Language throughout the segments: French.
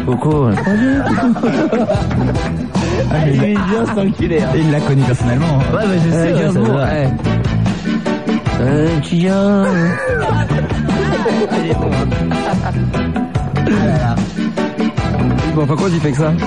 Coco. Il est bien cet enculé. Et il l'a connu personnellement. Ouais, mais je sais, Gainsbourg. Ouais. Tiens. Il est bon. Bon, enfin, quoi, il fait que ça?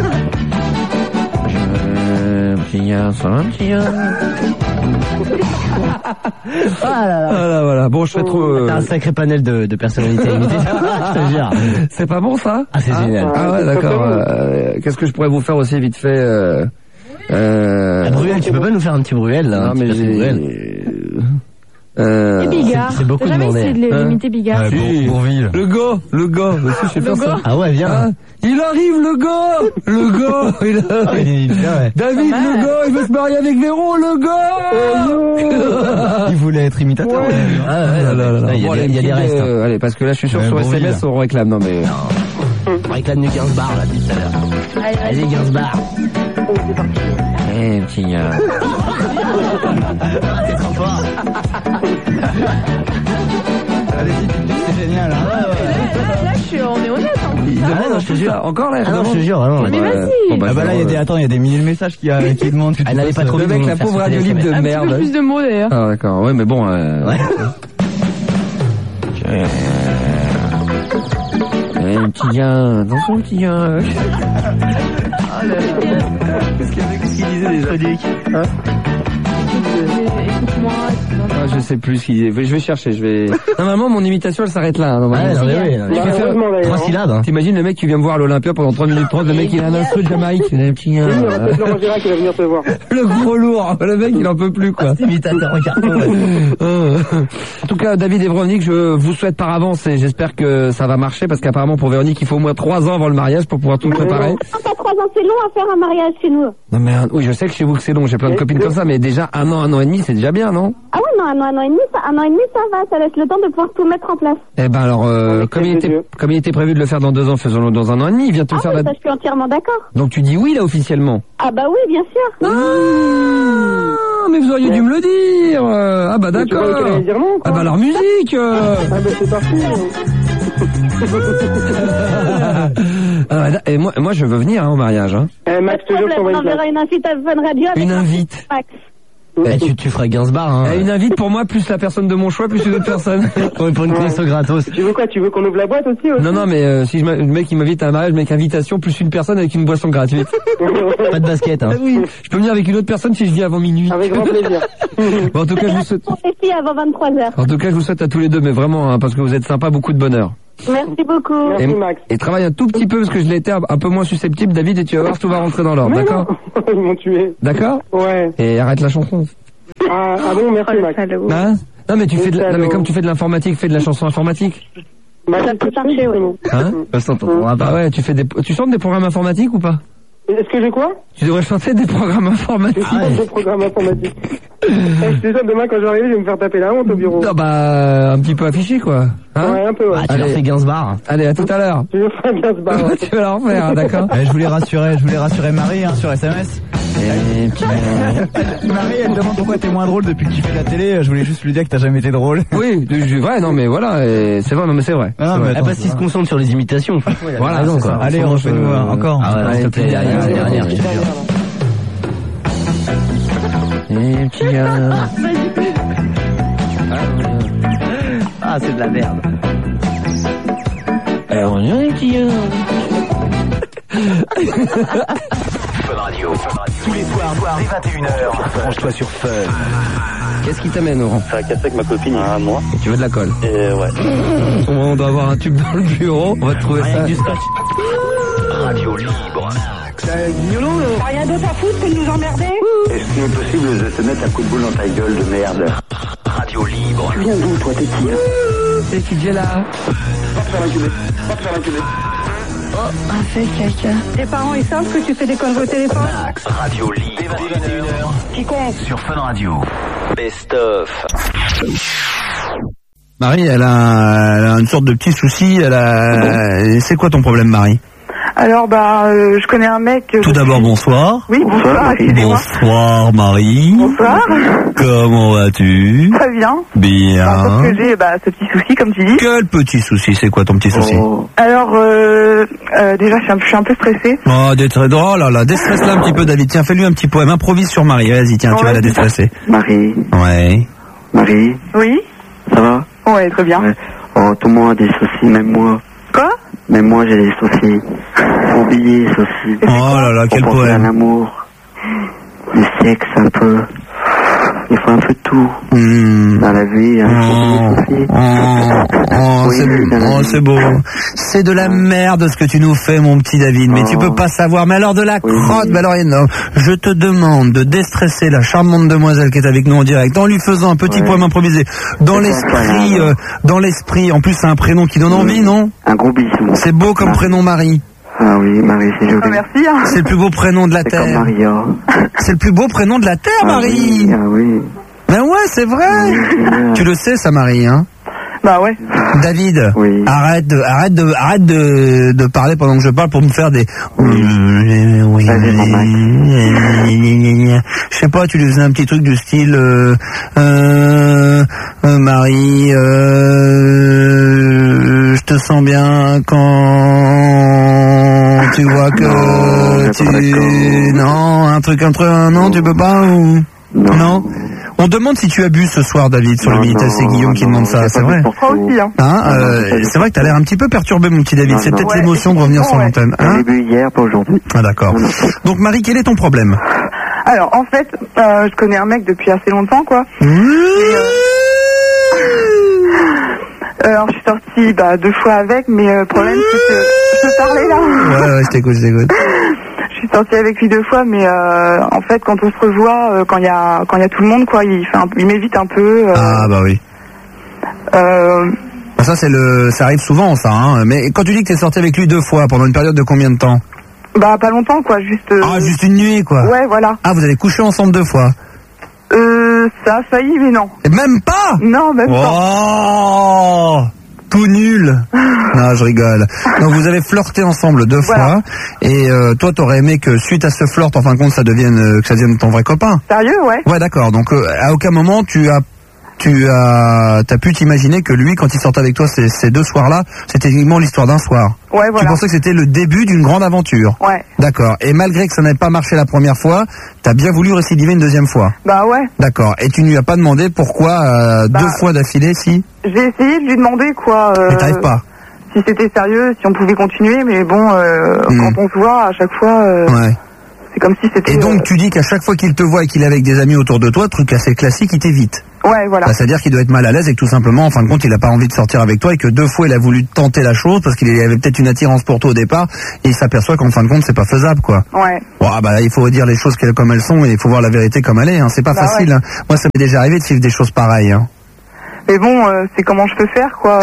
Voilà. Bon, je fais trop. T'as un sacré panel de personnalités imitées. Je te jure. C'est pas bon, ça? Ah, c'est génial. Ah ouais, d'accord. Qu'est-ce que je pourrais vous faire aussi vite fait? Bruel, tu peux pas nous faire un petit Bruel, là? Non, mais Et Bigard. C'est beaucoup T'as jamais demandé. essayé de l'imiter Bigard? Bourville. Le gars, aussi, je sais faire ça. Ah ouais, viens. Il arrive, le gars, il arrive. David, le gars, il veut se marier avec Véro, le gars. Il voulait être imitateur. Ah ouais, il y a des restes. Allez, parce que là, je suis sûr sur Bourville. SMS, on réclame. Non, mais. On réclame du Gainsbar, là, depuis tout à l'heure. Allez, Gainsbar. Petit gars. C'est trop fort. Allez-y, c'est génial. Là, on est honnête, hein. Non, je te jure. Encore là, Ah non, je te jure, vraiment. Mais vas-y. Ah bah là, il y a des milliers de messages qui demandent. Elle n'avait pas trop Le mec, la pauvre radio libre de Un petit peu merde. plus de mots, d'ailleurs. Ah, d'accord. Ouais, mais bon, Ouais. petit gars, attention, petit gars. Qu'est-ce qu'il disait déjà? Écoute-moi. Ah, je sais plus ce qu'il disait. Je vais chercher, Normalement, mon imitation, elle s'arrête là. Hein, Ouais, non, mais oui. Je vais faire 3 syllabes, hein. T'imagines le mec qui vient me voir à l'Olympia pendant 3 minutes 30, le mec il a un instru de Jamaïque, le petit gars. Le gros lourd, le mec il en peut plus quoi. Imitateur en carton. En tout cas, David et Véronique, je vous souhaite par avance et j'espère que ça va marcher parce qu'apparemment pour Véronique il faut au moins 3 ans avant le mariage pour pouvoir tout préparer. Pas 3 ans, c'est long à faire un mariage chez nous. Non mais oui, je sais que chez vous que c'est long, j'ai plein de copines comme ça, mais déjà un an et demi c'est déjà bien, non? Ah ouais, non, un an et demi, ça va, ça laisse le temps de pouvoir tout mettre en place. Eh ben alors, comme il était prévu de le faire dans 2 ans, faisons-le dans un an et demi, il vient te le faire là. Ça, je suis entièrement d'accord. Donc tu dis oui là officiellement. Ah bah oui, bien sûr. Ah, mais vous auriez dû me le dire. Ah bah d'accord. Ah bah alors musique. Ah bah c'est parti. Et moi je veux venir au mariage. Hein. Max, Pas de problème, on enverra une invite à Fun Radio avec Une invite. Max. Tu ferais Gainsbar, hein. Une invite pour moi plus la personne de mon choix plus une autre personne. Pour une connexion gratos. Tu veux quoi? Tu veux qu'on ouvre la boîte aussi? Non mais si le mec il m'invite à un mariage, mec invitation plus une personne avec une boisson gratuite. Pas de basket, hein. Oui, je peux venir avec une autre personne si je viens avant minuit. Avec grand plaisir. Bon, en tout cas je vous souhaite. Avant 23h. En tout cas je vous souhaite à tous les deux, mais vraiment hein, parce que vous êtes sympas, beaucoup de bonheur. Merci beaucoup. Merci Max. Et travaille un tout petit peu parce que je l'ai été un peu moins susceptible, David, et tu vas voir, tout va rentrer dans l'ordre, d'accord? Ils m'ont tué. D'accord? Ouais. Et arrête la chanson. Ah bon, merci Max. Hein? Non mais non mais comme tu fais de l'informatique, fais de la chanson informatique. Bah, Ça peut marcher, oui. Hein? Bah ouais, tu chantes des programmes informatiques ou pas? Est-ce que j'ai quoi? Tu devrais chanter des programmes informatiques. Des programmes informatiques. Je suis sûr, demain quand je vais arriver, je vais me faire taper la honte au bureau. Non bah un petit peu affiché quoi. Hein? Ouais, un peu, ouais. Ah, tu leur fais Gainsbar. Allez, à tout à l'heure. Tu veux faire bien ce bar, ouais. Tu vas la refaire, hein, d'accord? Je voulais rassurer Marie sur SMS. Marie, elle me demande pourquoi t'es moins drôle depuis que tu fais la télé. Je voulais juste lui dire que t'as jamais été drôle. Oui, ouais, non mais voilà, c'est vrai, non mais c'est vrai. Ah, mais attends, Parce qu'ils se concentrent sur les imitations. Voilà, raison, c'est quoi. ça. Allez, refais-nous encore. Ah ouais, s'il te plaît, dernière, je te jure. Petit gars. Ah, c'est de la merde. Alors, on est petit gars. Fun Radio. Tous les soirs, dès 21h. Branche-toi sur Fun. Qu'est-ce qui t'amène, Laurent? Ça a cassé avec ma copine il y a un mois. Tu veux de la colle? Et ouais. On doit avoir un tube dans le bureau, on va te trouver ça. Du scotch. Radio libre. T'as rien d'autre à foutre que de nous emmerder? Est-ce qu'il est possible de te mettre un coup de boule dans ta gueule de merde? Radio libre. Tu viens d'où, toi, t'es qui? C'est qui est là? Va te faire l'enculer. Oh, fait caca. Tes parents, ils savent que tu fais des conneries au téléphone? Radio libre. Dès 21h. Qui compte? Sur Fun Radio. Best of. Marie, elle a une sorte de petit souci. C'est quoi ton problème, Marie? Alors, je connais un mec... Tout d'abord, bonsoir. Oui, bonsoir, excusez-moi. Bonsoir, Marie. Bonsoir. Comment vas-tu? Très bien. Bien. Parce que j'ai ce petit souci, comme tu dis. Quel petit souci? C'est quoi ton petit souci? Alors, Déjà, je suis un peu stressée. Oh, déstresse-la un petit peu, David. Tiens, fais-lui un petit poème. Improvise sur Marie. Vas-y, tiens, tu vas la déstresser. Marie. Ouais. Marie. Oui. Ça va? Ouais, très bien. Ouais. Oh, tout le monde a des soucis, même moi. Quoi? Même moi, j'ai des soucis. Faut oublier les soucis. Oh là là, quel Faut penser à poème. l'amour. Le sexe, un peu. Il faut un peu de tout. Dans la vie, c'est beau. C'est de la merde ce que tu nous fais, mon petit David. Mais tu peux pas savoir. Mais alors de la crotte, mais alors non. Je te demande de déstresser la charmante demoiselle qui est avec nous en direct en lui faisant un petit poème improvisé. Dans l'esprit, en plus c'est un prénom qui donne envie, non? Un gros bisou. C'est beau comme prénom, Marie. Ah oui, Marie, c'est joli. Merci. Hein. C'est le plus beau prénom de la Terre. Comme Maria. C'est le plus beau prénom de la Terre, Marie. Ah oui. Ben ouais, c'est vrai. Tu le sais, ça, Marie, hein? Bah ouais. David, arrête de parler pendant que je parle pour me faire des. Je sais pas, tu lui faisais un petit truc du style Marie, je te sens bien quand tu vois que non, un truc non, tu peux pas ou non. On demande si tu as bu ce soir, David, sur le Minitel. C'est Guillaume qui demande ça, c'est vrai. Pour toi aussi, hein. C'est vrai que t'as l'air un petit peu perturbé, mon petit David. C'est peut-être l'émotion de revenir sur l'antenne. J'ai bu hier, pas aujourd'hui. Ah d'accord. Donc Marie, quel est ton problème? Alors, en fait, je connais un mec depuis assez longtemps, quoi. Alors, je suis sortie 2 fois avec, mais le problème, c'est que... Je peux parler, là? Ouais, je t'écoute. Je suis sortie avec lui 2 fois, mais en fait, quand on se revoit, quand il y a tout le monde, quoi, il m'évite un peu. Ah bah oui. Ça ça arrive souvent, ça. Hein. Mais quand tu dis que t'es sortie avec lui 2 fois, pendant une période de combien de temps? Bah pas longtemps, quoi, juste. Juste une nuit, quoi. Ouais, voilà. Ah, vous avez couché ensemble 2 fois? Ça a failli, mais non. Et même pas? Non, même pas. Oh, tout nul. Non, je rigole. Donc vous avez flirté ensemble 2 fois, et toi t'aurais aimé que suite à ce flirt, en fin de compte, ça devienne ton vrai copain. Sérieux, ouais. Ouais, d'accord. Donc à aucun moment t'as pu t'imaginer que lui, quand il sortait avec toi ces 2 soirs-là, c'était uniquement l'histoire d'un soir. Ouais, voilà. Tu pensais que c'était le début d'une grande aventure. Ouais. D'accord. Et malgré que ça n'avait pas marché la première fois, t'as bien voulu récidiver une 2e fois. Bah ouais. D'accord. Et tu ne lui as pas demandé pourquoi 2 fois d'affilée, si? J'ai essayé de lui demander, quoi. Mais t'arrives pas. Si c'était sérieux, si on pouvait continuer, mais bon, quand on se voit, à chaque fois... Ouais. C'est comme si c'était... Et donc tu dis qu'à chaque fois qu'il te voit et qu'il est avec des amis autour de toi, truc assez classique, il t'évite. Ouais, voilà. Bah, c'est-à-dire qu'il doit être mal à l'aise et que tout simplement, en fin de compte, il a pas envie de sortir avec toi et que 2 fois il a voulu tenter la chose parce qu'il avait peut-être une attirance pour toi au départ et il s'aperçoit qu'en fin de compte c'est pas faisable, quoi. Ouais. Bon, bah il faut dire les choses comme elles sont et il faut voir la vérité comme elle est. Hein. C'est pas facile. Ouais. Hein. Moi, ça m'est déjà arrivé de suivre des choses pareilles. Hein. Mais bon, c'est comment je peux faire, quoi.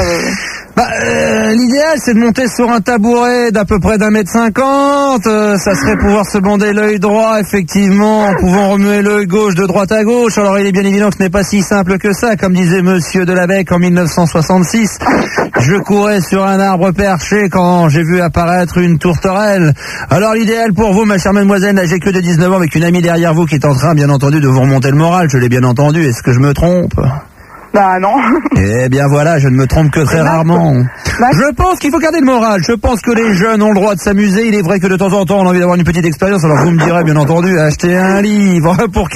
L'idéal, c'est de monter sur un tabouret d'à peu près d'1m50. Ça serait pouvoir se bander l'œil droit, effectivement, en pouvant remuer l'œil gauche de droite à gauche. Alors, il est bien évident que ce n'est pas si simple que ça, comme disait Monsieur Delabecque en 1966. Je courais sur un arbre perché quand j'ai vu apparaître une tourterelle. Alors, l'idéal pour vous, ma chère mademoiselle, n'âgée que de 19 ans, avec une amie derrière vous qui est en train, bien entendu, de vous remonter le moral. Je l'ai bien entendu. Est-ce que je me trompe ? Bah non. Eh bien voilà, je ne me trompe que très rarement. Je pense qu'il faut garder le moral. Je pense que les jeunes ont le droit de s'amuser. Il est vrai que de temps en temps, on a envie d'avoir une petite expérience. Alors vous me direz, bien entendu, acheter un livre pour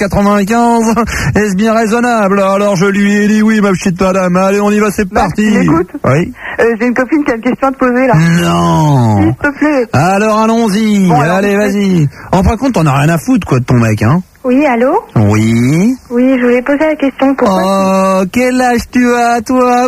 4,95 francs, est-ce bien raisonnable? Alors je lui ai dit oui, ma petite madame. Allez, on y va, c'est parti. Écoute. Oui. J'ai une copine qui a une question à te poser, là. Non. S'il te plaît. Alors allons-y. Bon, allez, vas-y. En fin de compte, t'en as rien à foutre, quoi, de ton mec, hein? Oui, allô? Oui. Oui, je voulais poser la question. Pourquoi quel âge tu as, toi?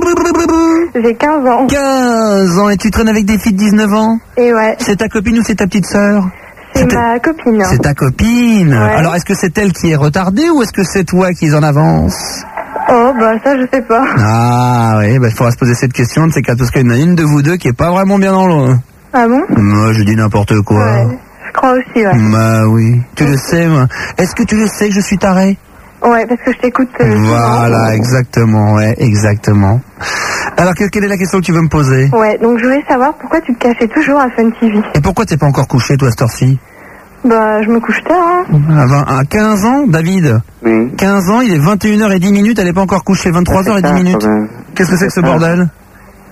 J'ai 15 ans. 15 ans, et tu traînes avec des filles de 19 ans? Et ouais. C'est ta copine ou c'est ta petite sœur? C'est ma copine. C'est ta copine. Ouais. Alors, est-ce que c'est elle qui est retardée ou est-ce que c'est toi qui es en avance? Oh, bah ça, je sais pas. Ah, oui, il faudra se poser cette question de ces cas, parce qu'il y en a une de vous deux qui est pas vraiment bien dans l'eau. Ah bon? Moi, je dis n'importe quoi. Ouais. Je crois aussi, ouais. Bah oui. Tu le sais, moi. Est-ce que tu le sais que je suis taré? Ouais, parce que je t'écoute. Voilà, exactement, ouais, exactement. Alors, quelle est la question que tu veux me poser? Ouais, donc je voulais savoir pourquoi tu te cachais toujours à Fun TV. Et pourquoi t'es pas encore couché, toi, cette heure-ci? Bah, je me couche tard, hein. À 15 ans, David? Oui. 15 ans, il est 21h10, elle est pas encore couchée, 23h10. Qu'est-ce que c'est que ce bordel?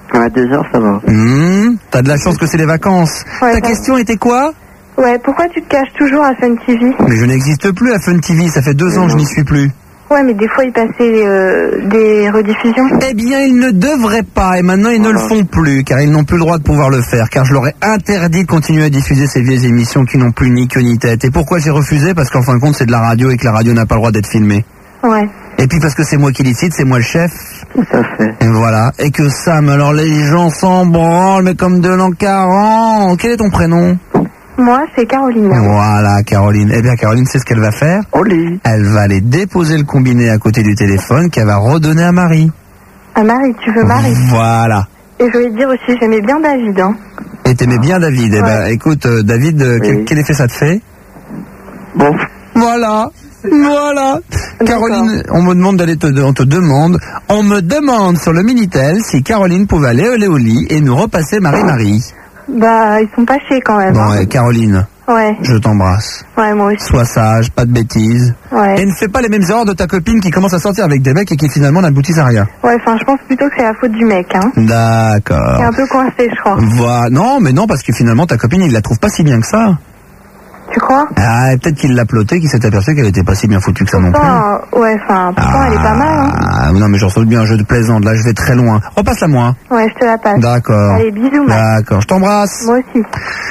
À 2 heures, ça va. T'as de la chance que c'est les vacances. Ouais, Ta question était quoi? Ouais, pourquoi tu te caches toujours à Fun TV? Mais je n'existe plus à Fun TV, ça fait 2 ans que je n'y suis plus. Ouais, mais des fois, ils passaient des rediffusions. Eh bien, ils ne devraient pas, et maintenant ils ne le font plus, car ils n'ont plus le droit de pouvoir le faire, car je leur ai interdit de continuer à diffuser ces vieilles émissions qui n'ont plus ni queue ni tête. Et pourquoi j'ai refusé? Parce qu'en fin de compte, c'est de la radio et que la radio n'a pas le droit d'être filmée. Ouais. Et puis parce que c'est moi qui décide, c'est moi le chef. Tout à fait. Et voilà. Et que Sam, alors les gens s'en branlent, mais comme de l'an 40. Quel est ton prénom? Moi, c'est Caroline. Voilà, Caroline. Eh bien, Caroline, c'est ce qu'elle va faire. Oli. Elle va aller déposer le combiné à côté du téléphone qu'elle va redonner à Marie. À Marie, tu veux Marie? Voilà. Et je voulais te dire aussi, j'aimais bien David. Hein. Et t'aimais bien David. Eh ben, écoute, David, quel effet ça te fait? Bon. Voilà. Voilà. Caroline, on me demande on me demande sur le Minitel si Caroline pouvait aller au lit et nous repasser Marie-Marie. Bah, ils sont pas chers quand même. Bon, Caroline. Ouais. Je t'embrasse. Ouais, moi aussi. Sois sage, pas de bêtises. Ouais. Et ne fais pas les mêmes erreurs de ta copine qui commence à sortir avec des mecs et qui finalement n'aboutissent à rien. Ouais, enfin, je pense plutôt que c'est la faute du mec, hein. D'accord. Il est un peu coincé, je crois. Voilà. Non, mais non, parce que finalement, ta copine, il la trouve pas si bien que ça. Tu crois? Ah, peut-être qu'il l'a ploté, qu'il s'est aperçu qu'elle était pas si bien foutue que ça non plus. Ouais, enfin, pourtant, elle est pas mal, hein. Ah, non, mais j'en sors bien un jeu de plaisante. Là, je vais très loin. Repasse-la moi. Ouais, je te la passe. D'accord. Allez, bisous, Max. D'accord, je t'embrasse. Moi aussi.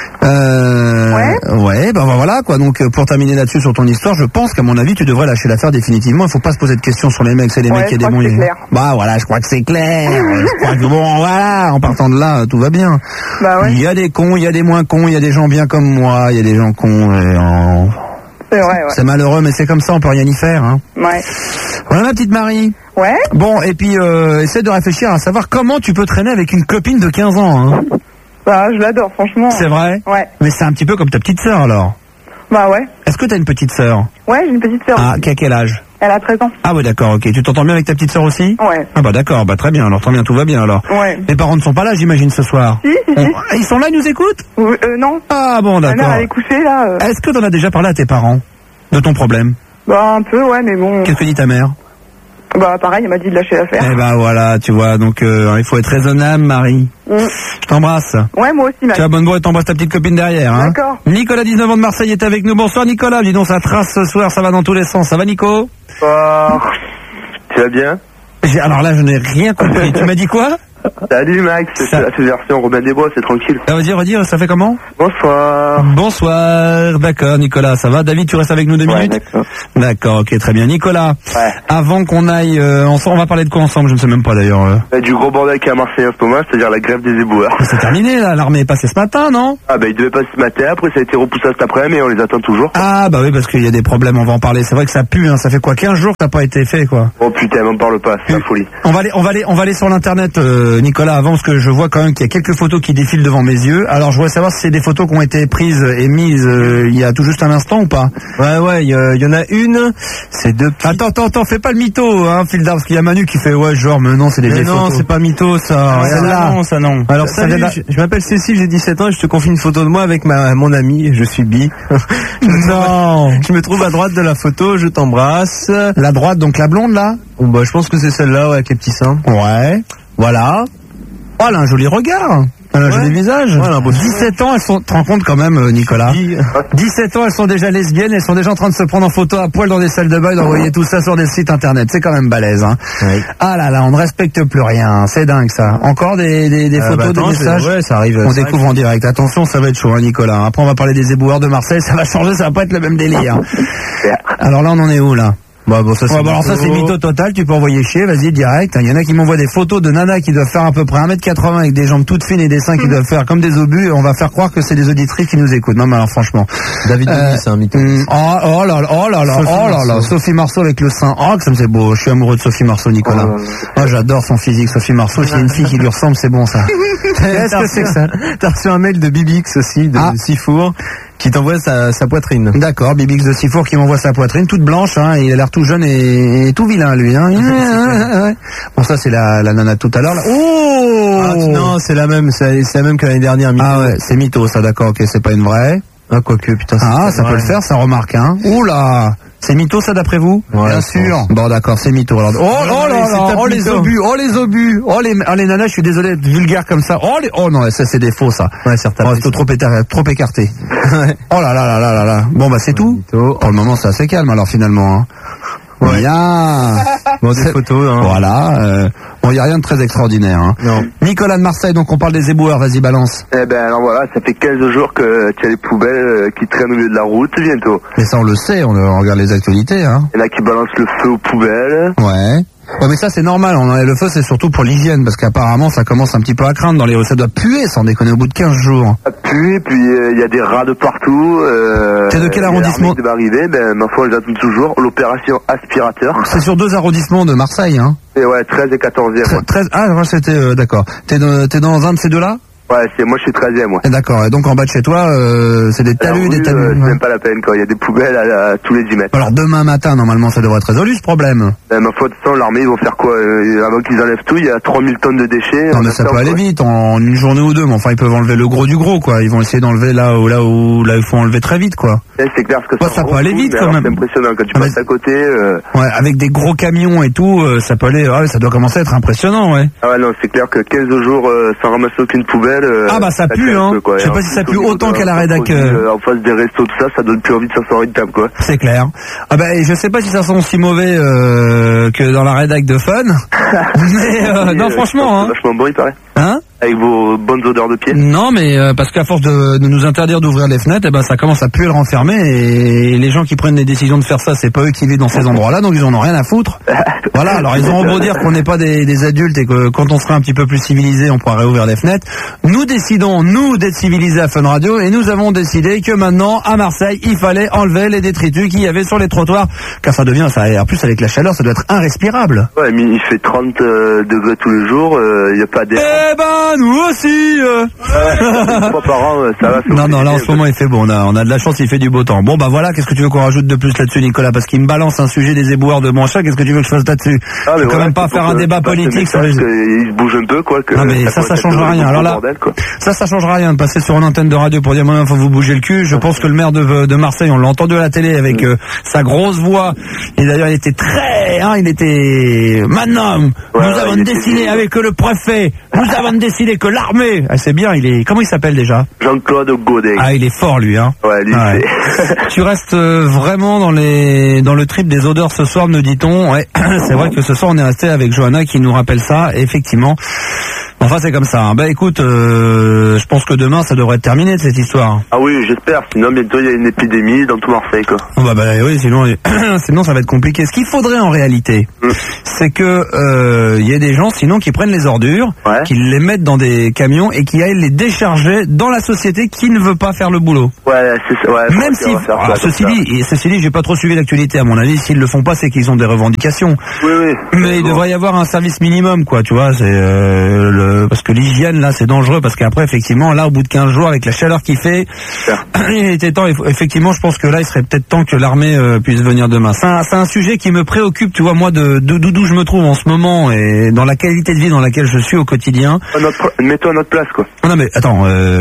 Ouais, ben voilà quoi. Donc pour terminer là-dessus sur ton histoire, je pense qu'à mon avis tu devrais lâcher l'affaire définitivement. Il faut pas se poser de questions sur les mecs, c'est les mecs qui a des bons. Bah voilà, je crois que c'est clair. Je crois que bon voilà, en partant de là, tout va bien. Bah ouais. Il y a des cons, il y a des moins cons, il y a des gens bien comme moi, il y a des gens cons. C'est vrai, ouais. C'est malheureux, mais c'est comme ça, on peut rien y faire. Hein. Ouais. Voilà ma petite Marie. Ouais. Bon, et puis essaie de réfléchir à savoir comment tu peux traîner avec une copine de 15 ans. Hein. Bah, je l'adore, franchement. C'est vrai? Ouais. Mais c'est un petit peu comme ta petite sœur, alors. Bah ouais. Est-ce que t'as une petite sœur? Ouais, j'ai une petite sœur. Ah, qui a quel âge? Elle a 13 ans. Ah ouais, d'accord, ok. Tu t'entends bien avec ta petite sœur aussi? Ouais. Ah bah d'accord, bah très bien, alors tant bien, tout va bien alors. Ouais. Les parents ne sont pas là, j'imagine, ce soir? Si. Ils sont là, ils nous écoutent? Non. Ah bon, d'accord. Ma mère, elle est couchée, là. Est-ce que t'en as déjà parlé à tes parents? De ton problème? Bah, un peu, ouais, mais bon. Qu'est-ce que dit ta mère? Bah, pareil, elle m'a dit de lâcher l'affaire. Eh bah voilà, tu vois, donc il faut être raisonnable, Marie. Je t'embrasse. Ouais, moi aussi, Max. Tu as bonne boîte, t'embrasses ta petite copine derrière, hein. D'accord. Nicolas, 19 ans de Marseille, est avec nous. Bonsoir, Nicolas. Dis donc, ça trace ce soir, ça va dans tous les sens. Ça va, Nico? Tu vas bien? Alors là, je n'ai rien compris. Tu m'as dit quoi? Salut Max, c'est la version Robin des Bois, c'est tranquille. Ah, vas-y, redire, ça fait comment? Bonsoir. Bonsoir, d'accord, Nicolas, ça va? David, tu restes avec nous 2 minutes? D'accord. D'accord, ok, très bien. Nicolas, avant qu'on aille ensemble, on va parler de quoi ensemble? Je ne sais même pas d'ailleurs. Du gros bordel qu'il y a à Marseille en ce moment, c'est-à-dire la grève des éboueurs. C'est terminé là, l'armée est passée ce matin, non? Ah bah il devait passer ce matin, après ça a été repoussé cet après-midi, mais on les attend toujours. Ah bah oui, parce qu'il y a des problèmes, on va en parler. C'est vrai que ça pue, hein. Ça fait quoi, 15 jours que ça n'a pas été fait, quoi. Oh putain, m'en parle pas, c'est la folie. On va aller sur l'internet, Nicolas, avant, parce que je vois quand même qu'il y a quelques photos qui défilent devant mes yeux. Alors je voudrais savoir si c'est des photos qui ont été prises et mises il y a tout juste un instant ou pas? Ouais, il y en a une, c'est deux petites... Attends, fais pas le mytho, hein, Fildar, parce qu'il y a Manu qui fait, ouais, genre, mais non, c'est des vieilles photos. Non, c'est pas mytho, ça. Celle-là. Non, ça non. Alors, salut, je m'appelle Cécile, j'ai 17 ans et je te confie une photo de moi avec mon ami, je suis bi. Non. Je me trouve à droite de la photo, je t'embrasse. La droite, donc la blonde, là? Bon, bah, je pense que c'est celle-là, ouais, avec les petits seins. Ouais. Voilà. Oh, elle a un joli regard. Elle a un joli visage. Voilà, 17 ans, elles sont, tu te rends compte quand même, Nicolas? 17 ans, elles sont déjà lesbiennes, elles sont déjà en train de se prendre en photo à poil dans des salles de bain, d'envoyer tout ça sur des sites internet. C'est quand même balèze, hein. Oui. Ah là là, on ne respecte plus rien. C'est dingue, ça. Encore des photos, des messages. Ouais, ça arrive. On découvre en direct. Attention, ça va être chaud, hein, Nicolas. Après, on va parler des éboueurs de Marseille. Ça va changer, ça va pas être le même délire. Alors là, on en est où, là? Bah bon, ça c'est alors ça c'est mytho total, tu peux envoyer chier, vas-y direct. Il y en a qui m'envoient des photos de nanas qui doivent faire à peu près 1m80 avec des jambes toutes fines et des seins qui doivent faire comme des obus et on va faire croire que c'est des auditrices qui nous écoutent. Non mais alors franchement. David Denis, c'est un mytho. Oh là là, Sophie Marceau avec le sein. Oh que ça me c'est beau, je suis amoureux de Sophie Marceau, Nicolas. Oh j'adore son physique, Sophie Marceau, s'il y a une fille qui lui ressemble, c'est bon ça. Qu'est-ce que c'est que ça? T'as reçu un mail de Bibix aussi, de Sifour, qui t'envoie sa poitrine. D'accord, Bibix de Sifour qui m'envoie sa poitrine toute blanche, hein, et il a l'air tout jeune et tout vilain lui, hein. Bon ça c'est la nana de tout à l'heure. Oh non, c'est la même que l'année dernière. Mytho. Ah ouais, c'est mytho ça, d'accord, ok, c'est pas une vraie. Ah, quoique, putain. Ah, ça peut le faire, ça remarque, hein. Oula! C'est mytho, ça, d'après vous? Ouais, bien sûr. Bon, d'accord, c'est mytho. Alors, oh là là, oh les obus, oh les nanas, je suis désolé d'être vulgaire comme ça. Oh non, ça c'est des faux, ça. Ouais, certainement. C'est trop écarté. Oh là là là là là là. Bon, bah, c'est tout. Pour le moment, c'est assez calme, alors, finalement, hein. Ouais. Bien. Bon, des photos, hein. Voilà. Bon, il n'y a rien de très extraordinaire, hein. Non. Nicolas de Marseille, donc on parle des éboueurs, vas-y, balance. Eh ben alors voilà, ça fait 15 jours que tu as les poubelles qui traînent au milieu de la route bientôt. Mais ça, on le sait, on regarde les actualités, hein. Il y en a qui balancent le feu aux poubelles. Ouais. Ouais, mais ça c'est normal, le feu c'est surtout pour l'hygiène, parce qu'apparemment ça commence un petit peu à craindre dans les rues, ça doit puer sans déconner au bout de 15 jours. Ça pue, puis il y a des rats de partout. C'est de quel arrondissement? Va arriver, ben ma foi, j'attends toujours l'opération aspirateur. C'est sur 2 arrondissements de Marseille, hein. Et ouais, 13 et 14e. 13, ah, moi c'était, d'accord. T'es dans un de ces deux-là? Ouais, moi je suis 13e, ouais. D'accord, et donc en bas de chez toi, c'est des talus, des talus. C'est même pas la peine, quoi. Il y a des poubelles à tous les 10 mètres. Alors demain matin, normalement, ça devrait être résolu ce problème. Ben, ma foi, de toute façon, l'armée, ils vont faire quoi? Avant qu'ils enlèvent tout, il y a 3000 tonnes de déchets. Non, mais ça peut aller vite, en une journée ou deux, mais enfin, ils peuvent enlever le gros du gros, quoi. Ils vont essayer d'enlever là où il faut enlever très vite, quoi. C'est clair, parce que ça peut aller vite, quand même. C'est impressionnant, quand tu passes à côté. Ouais, avec des gros camions et tout, ça peut aller, ça doit commencer à être impressionnant, ouais. Ah ouais, non, c'est clair que 15 jours sans ramasser aucune poubelle. Ah bah, ça pue, hein. Je sais pas si ça pue autant qu'à la rédac. En face des restos, tout ça, ça donne plus envie de s'asseoir une table, quoi. C'est clair. Ah bah, je sais pas si ça sent aussi mauvais que dans la rédac de Fun. Mais non, franchement, hein. C'est vachement bon, il paraît. Hein? Avec vos bonnes odeurs de pied. Non, mais parce qu'à force de nous interdire d'ouvrir les fenêtres, ça commence à puer le renfermer, et les gens qui prennent les décisions de faire ça, c'est pas eux qui vivent dans ces endroits-là, donc ils en ont rien à foutre. Voilà, alors ils ont beau dire qu'on n'est pas des adultes et que quand on sera un petit peu plus civilisé, on pourra réouvrir les fenêtres. Nous décidons, nous, d'être civilisés à Fun Radio, et nous avons décidé que maintenant, à Marseille, il fallait enlever les détritus qu'il y avait sur les trottoirs, car ça devient, en plus avec la chaleur, ça doit être irrespirable. Ouais, mais il fait 30 degrés tous les jours, il n'y a pas d'air. Eh ben, nous aussi une fois par an, ça va. Non, là en ce moment il fait bon, on a de la chance, il fait du beau temps. Bon bah voilà, qu'est-ce que tu veux qu'on rajoute de plus là-dessus, Nicolas? Parce qu'il me balance un sujet des éboueurs de Mancha, qu'est-ce que tu veux que je fasse là-dessus? Je peux quand même pas faire un débat politique sur les... Il bouge un peu, quoi. Non mais ça changera rien. Alors là, ça changera rien de passer sur une antenne de radio pour dire maintenant faut vous bouger le cul. Je pense que le maire de Marseille, on l'a entendu à la télé avec sa grosse voix, et d'ailleurs il était maintenant, nous avons décidé avec le préfet, nous avons décidé que l'armée, c'est bien, comment il s'appelle déjà? Jean-Claude Godet. Ah, il est fort lui, hein. Ouais, lui Tu restes vraiment dans le trip des odeurs ce soir, nous dit-on. Ouais, c'est vrai que ce soir on est resté avec Johanna qui nous rappelle ça, et effectivement. Enfin, c'est comme ça. Hein. Bah écoute, je pense que demain ça devrait être terminé cette histoire. Ah oui, j'espère. Sinon bientôt il y a une épidémie dans tout Marseille, quoi. Bah oui, sinon ça va être compliqué. Ce qu'il faudrait en réalité, c'est que y ait des gens sinon qui prennent les ordures, qui les mettent dans des camions et qui aillent les décharger dans la société qui ne veut pas faire le boulot. Ouais, c'est ça. Ouais, même si, ceci dit, j'ai pas trop suivi l'actualité. À mon avis, s'ils le font pas, c'est qu'ils ont des revendications. Oui. Mais il devrait y avoir un service minimum, quoi. Tu vois, c'est parce que l'hygiène là, c'est dangereux parce qu'après, effectivement, là, au bout de 15 jours, avec la chaleur qu'il fait, il était temps. Effectivement, je pense que là, il serait peut-être temps que l'armée puisse venir demain. C'est un sujet qui me préoccupe, tu vois, moi, d'où je me trouve en ce moment et dans la qualité de vie dans laquelle je suis au quotidien. Mets-toi à notre place, quoi. Non mais attends,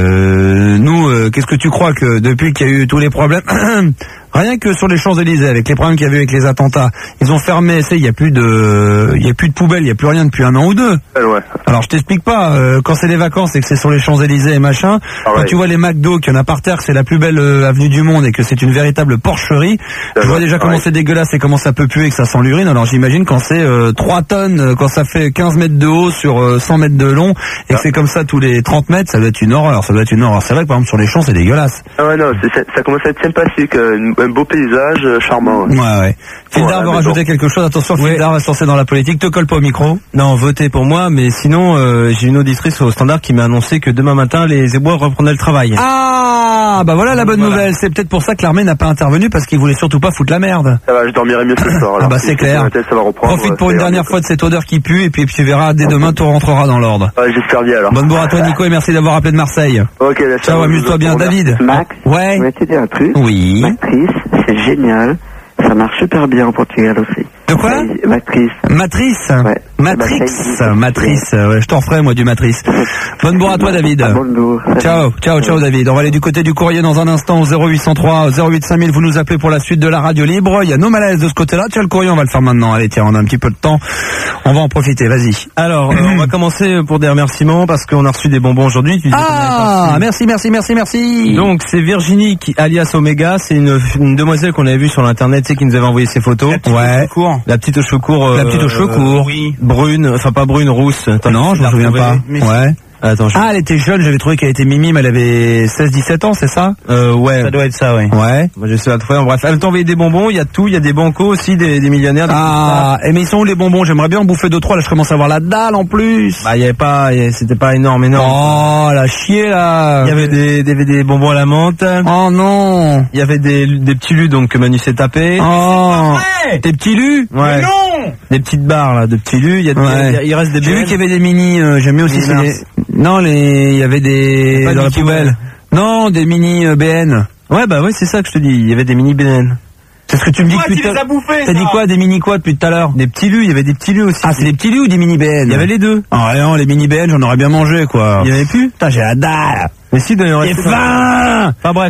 nous, qu'est-ce que tu crois que depuis qu'il y a eu tous les problèmes, rien que sur les Champs-Élysées, avec les problèmes qu'il y avait avec les attentats, ils ont fermé, il y a plus de poubelles, il y a plus rien depuis 1 an ou 2. Ouais. Alors je t'explique pas, quand c'est les vacances et que c'est sur les Champs-Élysées et machin, quand tu vois les McDo qu'il y en a par terre, que c'est la plus belle avenue du monde et que c'est une véritable porcherie, je vois déjà comment c'est dégueulasse et comment ça peut puer et que ça sent l'urine. Alors j'imagine quand c'est 3 tonnes, quand ça fait 15 mètres de haut sur 100 mètres de long et que c'est comme ça tous les 30 mètres, ça doit être une horreur. C'est vrai que par exemple sur les champs c'est dégueulasse. Ah ouais, non, ça commence à être sympathique, un beau paysage charmant. Ouais. Fildar veut rajouter quelque chose. Attention, Fildar va se lancer dans la politique. Te colle pas au micro. Non, votez pour moi, mais sinon, j'ai une auditrice au standard qui m'a annoncé que demain matin, les éboueurs reprendraient le travail. Ah, bah voilà la bonne nouvelle. C'est peut-être pour ça que l'armée n'a pas intervenu, parce qu'il voulait surtout pas foutre la merde. Ça va, je dormirai mieux ce soir. Ah bah c'est clair. Profite pour une dernière fois de cette odeur qui pue, et puis tu verras, dès demain, tout rentrera dans l'ordre. Ouais, j'espère bien alors. Bonne bourre à toi, Nico, et merci d'avoir appelé de Marseille. Ok, ciao, amuse-toi bien. David. Max, ouais. je voulais te dire un truc. Oui. Matrice, c'est génial. Ça marche super bien en Portugal aussi. De quoi? Matrice. Matrice? Ouais. Matrix, ouais, je t'en ferai moi du Matrice. Bonne bourre à toi David. Ciao David. On va aller du côté du courrier dans un instant au 0803 08 5000. Vous nous appelez pour la suite de la radio libre. Il y a nos malaises de ce côté-là. Tiens, le courrier, on va le faire maintenant. Allez, tiens, on a un petit peu de temps. On va en profiter, vas-y. Alors, on va commencer pour des remerciements parce qu'on a reçu des bonbons aujourd'hui. Merci. Donc, c'est Virginie alias Omega. C'est une demoiselle qu'on avait vue sur l'internet, tu sais, qui nous avait envoyé ses photos. La petite aux cheveux courts. Oui. Brune, enfin pas brune, rousse. Non, je me souviens pas. Ouais. Attends, elle était jeune, j'avais trouvé qu'elle était mimi, mais elle avait 16-17 ans, c'est ça? Ouais. Ça doit être ça, ouais. Ouais. Moi, j'essaie de trouver. Bref, elle t'a envoyé des bonbons, il y a tout, il y a des bancos aussi, des millionnaires. Mais ils sont où les bonbons? J'aimerais bien en bouffer 2-3, là je commence à avoir la dalle en plus. Bah, c'était pas énorme. Oh, la chier, là. Il y avait des bonbons à la menthe. Oh non. Il y avait des petits lus, donc, que Manu s'est tapé. Oh. Des petits lus? Ouais. Mais non! Des petites barres, là, de petits lus. Il reste des J'ai vu qu'il y avait des mini, j'aime bien aussi il y avait des dans la poubelle. Non, des mini BN. Ouais, bah ouais, c'est ça que je te dis. Il y avait des mini BN. C'est ce que tu me dis que tu t'as dit quoi, des mini quoi depuis tout à l'heure? Des petits lus, il y avait des petits lus aussi. Ah, c'est des petits lus ou des mini BN? Il y avait les deux. Ah non, les mini BN, j'en aurais bien mangé, quoi. Il y en avait plus? Putain, j'ai la dalle. Mais si, il y en reste 20. Enfin bref.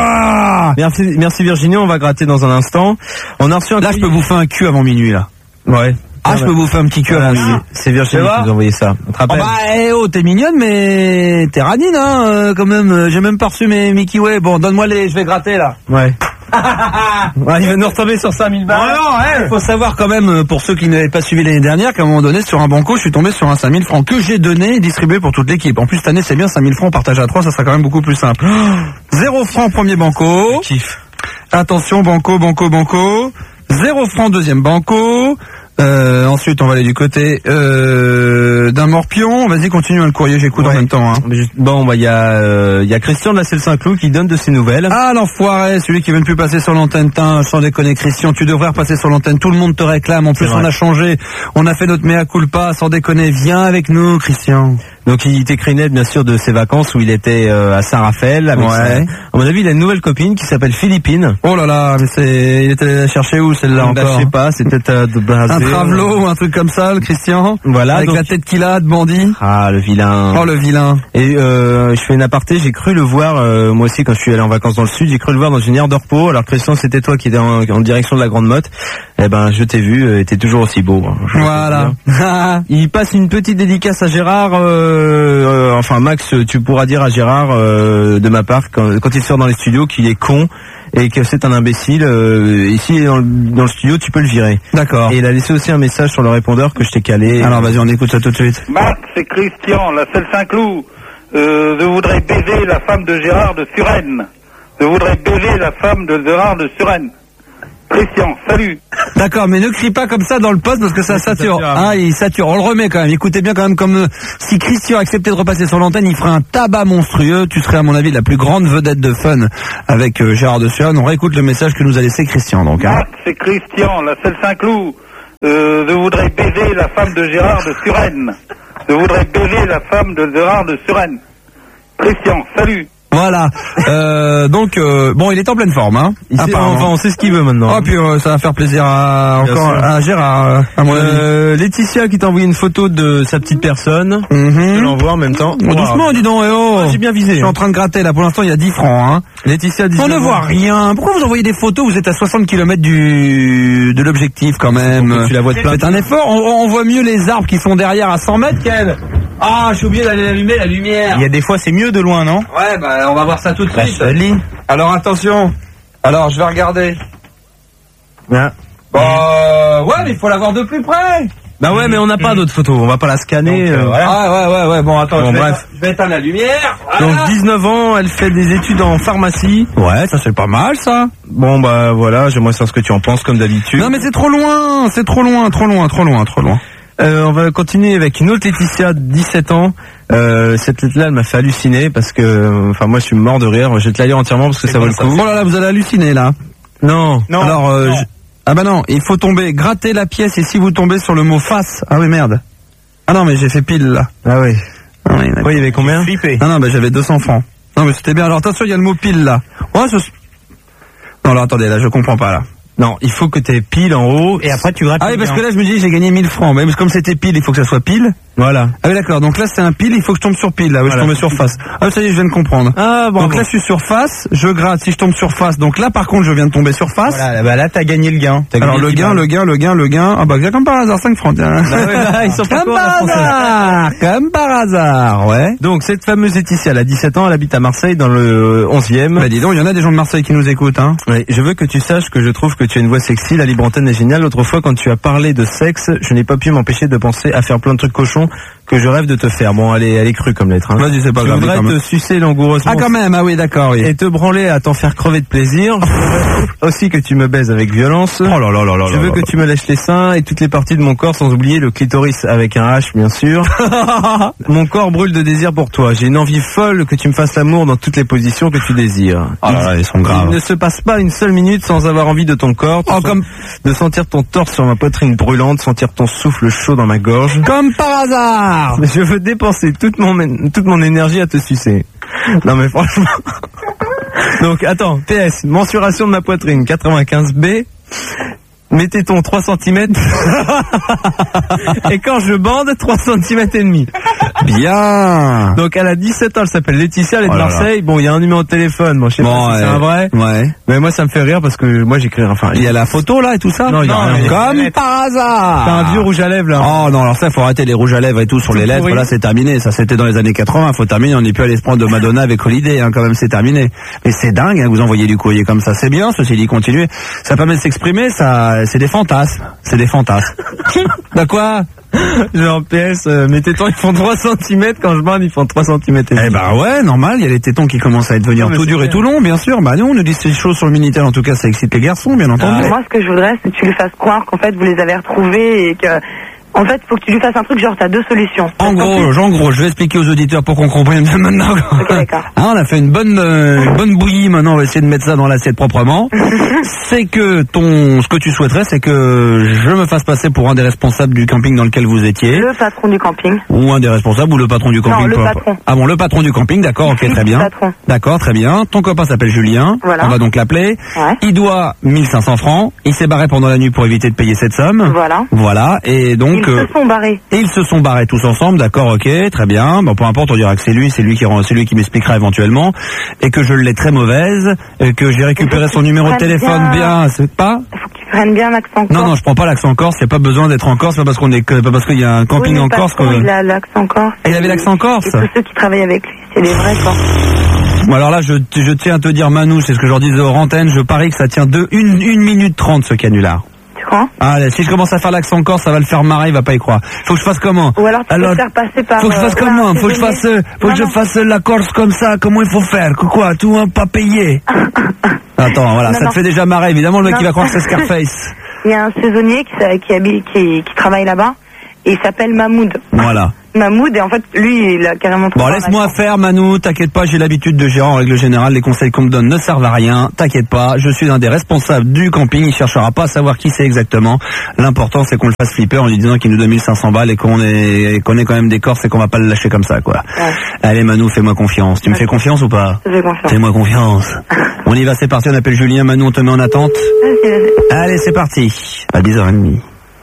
Merci Virginie, on va gratter dans un instant. On a reçu Là, je peux bouffer un cul avant minuit, là. Ouais. Je peux bouffer un petit cul avant minuit. C'est Virginie qui nous a envoyé ça. On te rappelle? T'es mignonne, mais t'es radine, hein, quand même. J'ai même pas reçu mes Mickey Way. Bon, donne-moi je vais gratter, là. Ouais. Il va nous retomber sur 5000 balles. Il faut savoir quand même, pour ceux qui n'avaient pas suivi l'année dernière, qu'à un moment donné, sur un banco, je suis tombé sur un 5000 francs que j'ai donné et distribué pour toute l'équipe. En plus, cette année, c'est bien, 5000 francs partagés à 3, ça sera quand même beaucoup plus simple. 0 francs premier banco. Kiff. Attention, banco. 0 francs deuxième banco. Ensuite, on va aller du côté d'un morpion. Vas-y, continue le courrier, j'écoute en même temps. Hein. Bon, bah il y a Christian de la Selle Saint-Cloud qui donne de ses nouvelles. Ah, l'enfoiré, celui qui veut ne plus passer sur l'antenne. Sans déconner, Christian, tu devrais repasser sur l'antenne. Tout le monde te réclame. En plus, on a changé. On a fait notre mea culpa. Sans déconner, viens avec nous, Christian. Donc il t'écrit net bien sûr de ses vacances où il était à Saint-Raphaël avec à mon avis il a une nouvelle copine qui s'appelle Philippine. Oh là là, mais il était allé la chercher où celle-là encore? Je sais pas, c'était un travelo ou un truc comme ça, le Christian. Voilà, avec la tête qu'il a de bandit. Ah, le vilain. Oh, le vilain. Et je fais une aparté, j'ai cru le voir moi aussi quand je suis allé en vacances dans le sud, j'ai cru le voir dans une aire de repos. Alors Christian, c'était toi qui étais en direction de la Grande Motte. Eh ben je t'ai vu, t'es toujours aussi beau. Voilà. Il passe une petite dédicace à Gérard enfin Max, tu pourras dire à Gérard de ma part quand il sort dans les studios qu'il est con et que c'est un imbécile. Ici dans le studio, tu peux le virer. D'accord. Et il a laissé aussi un message sur le répondeur que je t'ai calé. Alors vas-y, on écoute ça tout de suite. Max, c'est Christian, la Selle Saint-Cloud. Je voudrais baiser la femme de Gérard de Suresnes. Je voudrais baiser la femme de Gérard de Suresnes. Christian, salut. D'accord, mais ne crie pas comme ça dans le poste parce que ça sature. Ah, il sature. On le remet quand même. Écoutez bien quand même, comme si Christian acceptait de repasser sur l'antenne, il ferait un tabac monstrueux. Tu serais à mon avis la plus grande vedette de fun avec Gérard de Suresnes. On réécoute le message que nous a laissé Christian. Donc. Hein. C'est Christian, la Selle Saint-Cloud. Je voudrais baiser la femme de Gérard de Suresnes. Je voudrais baiser la femme de Gérard de Suresnes. Christian, salut. Voilà. Donc bon, il est en pleine forme, hein. Enfin, on sait ce qu'il veut maintenant. Oh, puis ça va faire plaisir à Gérard, à mon avis. Laetitia qui t'a envoyé une photo de sa petite personne. Je l'envoie en même temps. Oh, doucement, dis donc. J'ai bien visé. Je suis en train de gratter là. Pour l'instant, il y a 10 francs. Hein. Laetitia, on ne voit rien. Pourquoi vous envoyez des photos? Vous êtes à 60 km de l'objectif quand même. Tu la vois de plein. Faites un effort. On voit mieux les arbres qui sont derrière à 100 mètres qu'elle. Ah, j'ai oublié d'aller allumer la lumière. Il y a des fois, c'est mieux de loin, non? Ouais, bah on va voir ça tout de suite. Alors attention. Alors je vais regarder. Ouais. Ouais, mais il faut la voir de plus près. Bah ouais, mais on n'a pas d'autres photos, on va pas la scanner. Donc, ouais. Bon, attends, je vais éteindre la lumière. Voilà. Donc 19 ans, elle fait des études en pharmacie. Ouais, ça c'est pas mal ça. Bon bah voilà, j'aimerais savoir ce que tu en penses comme d'habitude. Non mais c'est trop loin. On va continuer avec une autre Laetitia de 17 ans. Cette lettre-là, elle m'a fait halluciner parce que, enfin, moi, je suis mort de rire. Je vais te la lire entièrement parce que ça vaut le coup. Oh là là, vous allez halluciner là. Non. Alors, ah bah non, il faut gratter la pièce et si vous tombez sur le mot face. Ah oui, merde. Ah non, mais j'ai fait pile là. Ah oui. Oui, il y avait combien? Non, bah j'avais 200 francs. Non, mais c'était bien. Alors attention, il y a le mot pile là. Oh, non, alors attendez, là, je comprends pas là. Non, il faut que tu aies pile en haut. Et après, tu grattes. Ah oui, parce que là, je me dis, j'ai gagné 1000 francs. Mais comme c'était pile, il faut que ça soit pile. Voilà. Ah oui, d'accord. Donc là, c'est un pile, il faut que je tombe sur pile. Là, voilà. Je tombe sur face. Ah, ça y est, je viens de comprendre. Ah, bon. Donc là, je suis sur face, je gratte. Si je tombe sur face, donc là, par contre, je viens de tomber sur face. Voilà, bah là, t'as gagné le gain. Alors, le gain. Ah bah, comme par hasard, 5 francs. Hein. Bah ouais, là, ils sont pas comme par hasard. Comme par hasard, ouais. Donc, cette fameuse Laetitia, elle a 17 ans, elle habite à Marseille, dans le 11e. Bah, dis donc, il y en a des gens de Marseille qui nous écoutent, hein. Oui, je veux que tu saches que je trouve que tu as une voix sexy, la libre antenne est géniale. L'autre fois, quand tu as parlé de sexe, je n'ai pas pu m'empêcher de penser à faire plein de trucs cochons que je rêve de te faire. Bon, elle est crue comme lettre. Hein. Vas-y, c'est pas grave. Je voudrais te sucer langoureusement. Ah, quand même, ah oui, d'accord, oui. Et te branler à t'en faire crever de plaisir. Aussi que tu me baises avec violence. Oh là là là là. Je veux que tu me lèches les seins et toutes les parties de mon corps, sans oublier le clitoris avec un H, bien sûr. Mon corps brûle de désir pour toi. J'ai une envie folle que tu me fasses l'amour dans toutes les positions que tu désires. Oh là là, ils sont graves. Il ne se passe pas une seule minute sans avoir envie de ton corps. Comme de sentir ton torse sur ma poitrine brûlante, sentir ton souffle chaud dans ma gorge. Comme par hasard. Je veux dépenser toute mon énergie à te sucer. Non mais franchement. Donc attends, PS, mensuration de ma poitrine, 95B. Mettez ton 3 cm. Et quand je bande, 3 cm et demi. Bien. Donc elle a 17 ans, elle s'appelle Laetitia, elle est de Marseille. Bon, il y a un numéro de téléphone, bon, je sais pas si c'est un vrai. Ouais. Mais moi ça me fait rire parce que moi j'écris, enfin. Il y a la photo là et tout ça? Non, il y a rien. Comme par hasard. T'as un vieux rouge à lèvres là. Oh non, alors ça faut arrêter les rouges à lèvres et tout sur les lettres, là c'est terminé. Ça c'était dans les années 80, faut terminer, on n'est plus allé se prendre de Madonna avec Holiday, hein, quand même c'est terminé. Mais c'est dingue, hein, vous envoyez du courrier comme ça, c'est bien, ceci dit, continuez. Ça permet de s'exprimer, ça, c'est des fantasmes. C'est des fantasmes. Bah quoi? Genre PS, mes tétons ils font 3 cm, quand je bande ils font 3 cm. Eh bah ouais, normal, il y a les tétons qui commencent à devenir tout durs et tout longs, bien sûr. Bah nous on nous dit ces choses sur le Minitel, en tout cas ça excite les garçons, bien entendu. Moi ce que je voudrais c'est que tu lui fasses croire qu'en fait vous les avez retrouvés et que... En fait, faut que tu lui fasses un truc genre t'as 2 solutions. En gros, je vais expliquer aux auditeurs pour qu'on comprenne bien maintenant. Ok, d'accord. Hein, on a fait une bonne bouillie, maintenant on va essayer de mettre ça dans l'assiette proprement. C'est que ce que tu souhaiterais, c'est que je me fasse passer pour un des responsables du camping dans lequel vous étiez. Le patron du camping. Ou un des responsables ou le patron du camping. Non, le patron. Ah bon, le patron du camping, d'accord, ok, très bien. Patron. D'accord, très bien. Ton copain s'appelle Julien. Voilà. On va donc l'appeler. Ouais. Il doit 1500 francs. Il s'est barré pendant la nuit pour éviter de payer cette somme. Voilà. Voilà. Et donc. Ils se sont barrés. Et ils se sont barrés tous ensemble, d'accord, ok, très bien. Bon, peu importe, on dira que c'est lui qui m'expliquera éventuellement, et que je l'ai très mauvaise, et que j'ai récupéré son numéro de téléphone bien, c'est pas. Il faut que tu prennes bien l'accent corse. Non, je prends pas l'accent corse. Il n'y a pas besoin d'être en Corse, c'est pas parce qu'il y a un camping en Corse. Il a l'accent corse. Il avait l'accent corse. Et tous ceux qui travaillent avec lui, c'est des vrais corses. Bon alors là, je tiens à te dire, Manu, c'est ce que je leur disais hors antenne, je parie que ça tient 1 minute 30 ce canular. Tu crois? Ah, si je commence à faire l'accent corse, ça va le faire marrer, il va pas y croire. Faut que je fasse comment? Ou alors tu peux te faire passer par... Faut que je fasse comment? Faut que je fasse la Corse comme ça, comment il faut faire? Quoi? Tout pas payé? Attends, voilà, ça te fait déjà marrer, évidemment, le mec qui va croire que c'est Scarface. Il y a un saisonnier qui travaille là-bas, et il s'appelle Mahmoud. Voilà. Mahmoud, et en fait, lui, il a carrément... Bon, laisse-moi faire, Manu, t'inquiète pas, j'ai l'habitude de gérer en règle générale, les conseils qu'on me donne ne servent à rien, t'inquiète pas, je suis un des responsables du camping, il cherchera pas à savoir qui c'est exactement, l'important c'est qu'on le fasse flipper en lui disant qu'il nous donne 1500 balles et qu'on est quand même des Corses et qu'on va pas le lâcher comme ça, quoi. Ouais. Allez, Manu, fais-moi confiance, tu me fais confiance ou pas? Je fais confiance. Fais-moi confiance. On y va, c'est parti, on appelle Julien, Manu, on te met en attente. Allez, c'est parti, à 10h30.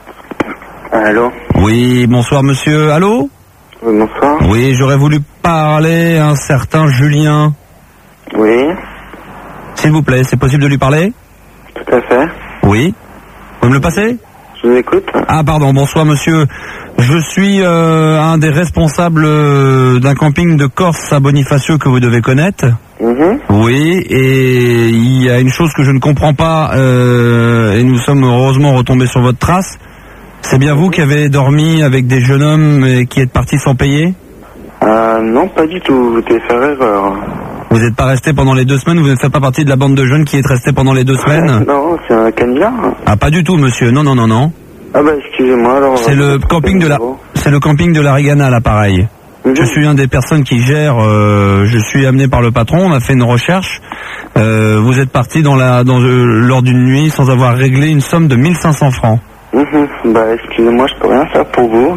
Allô? Oui, bonsoir monsieur, allô? Bonsoir. Oui, j'aurais voulu parler à un certain Julien. Oui. S'il vous plaît, c'est possible de lui parler? Tout à fait. Oui. Vous me le passez? Je vous écoute. Ah pardon, bonsoir monsieur. Je suis un des responsables d'un camping de Corse à Bonifacio que vous devez connaître. Oui, et il y a une chose que je ne comprends pas, et nous sommes heureusement retombés sur votre trace. C'est bien vous qui avez dormi avec des jeunes hommes et qui êtes partis sans payer? Non, pas du tout. Vous devez faire erreur. Vous n'êtes pas resté pendant les 2 semaines? Vous ne faites pas partie de la bande de jeunes qui est restée pendant les 2 semaines? Non, c'est un canular. Ah, pas du tout, monsieur. Non. Ah bah, excusez-moi, alors... C'est le camping de la Rigana, là, pareil. Je suis une des personnes qui gère, je suis amené par le patron, on a fait une recherche. Vous êtes parti lors d'une nuit sans avoir réglé une somme de 1500 francs. Bah, excusez-moi, je peux rien faire pour vous.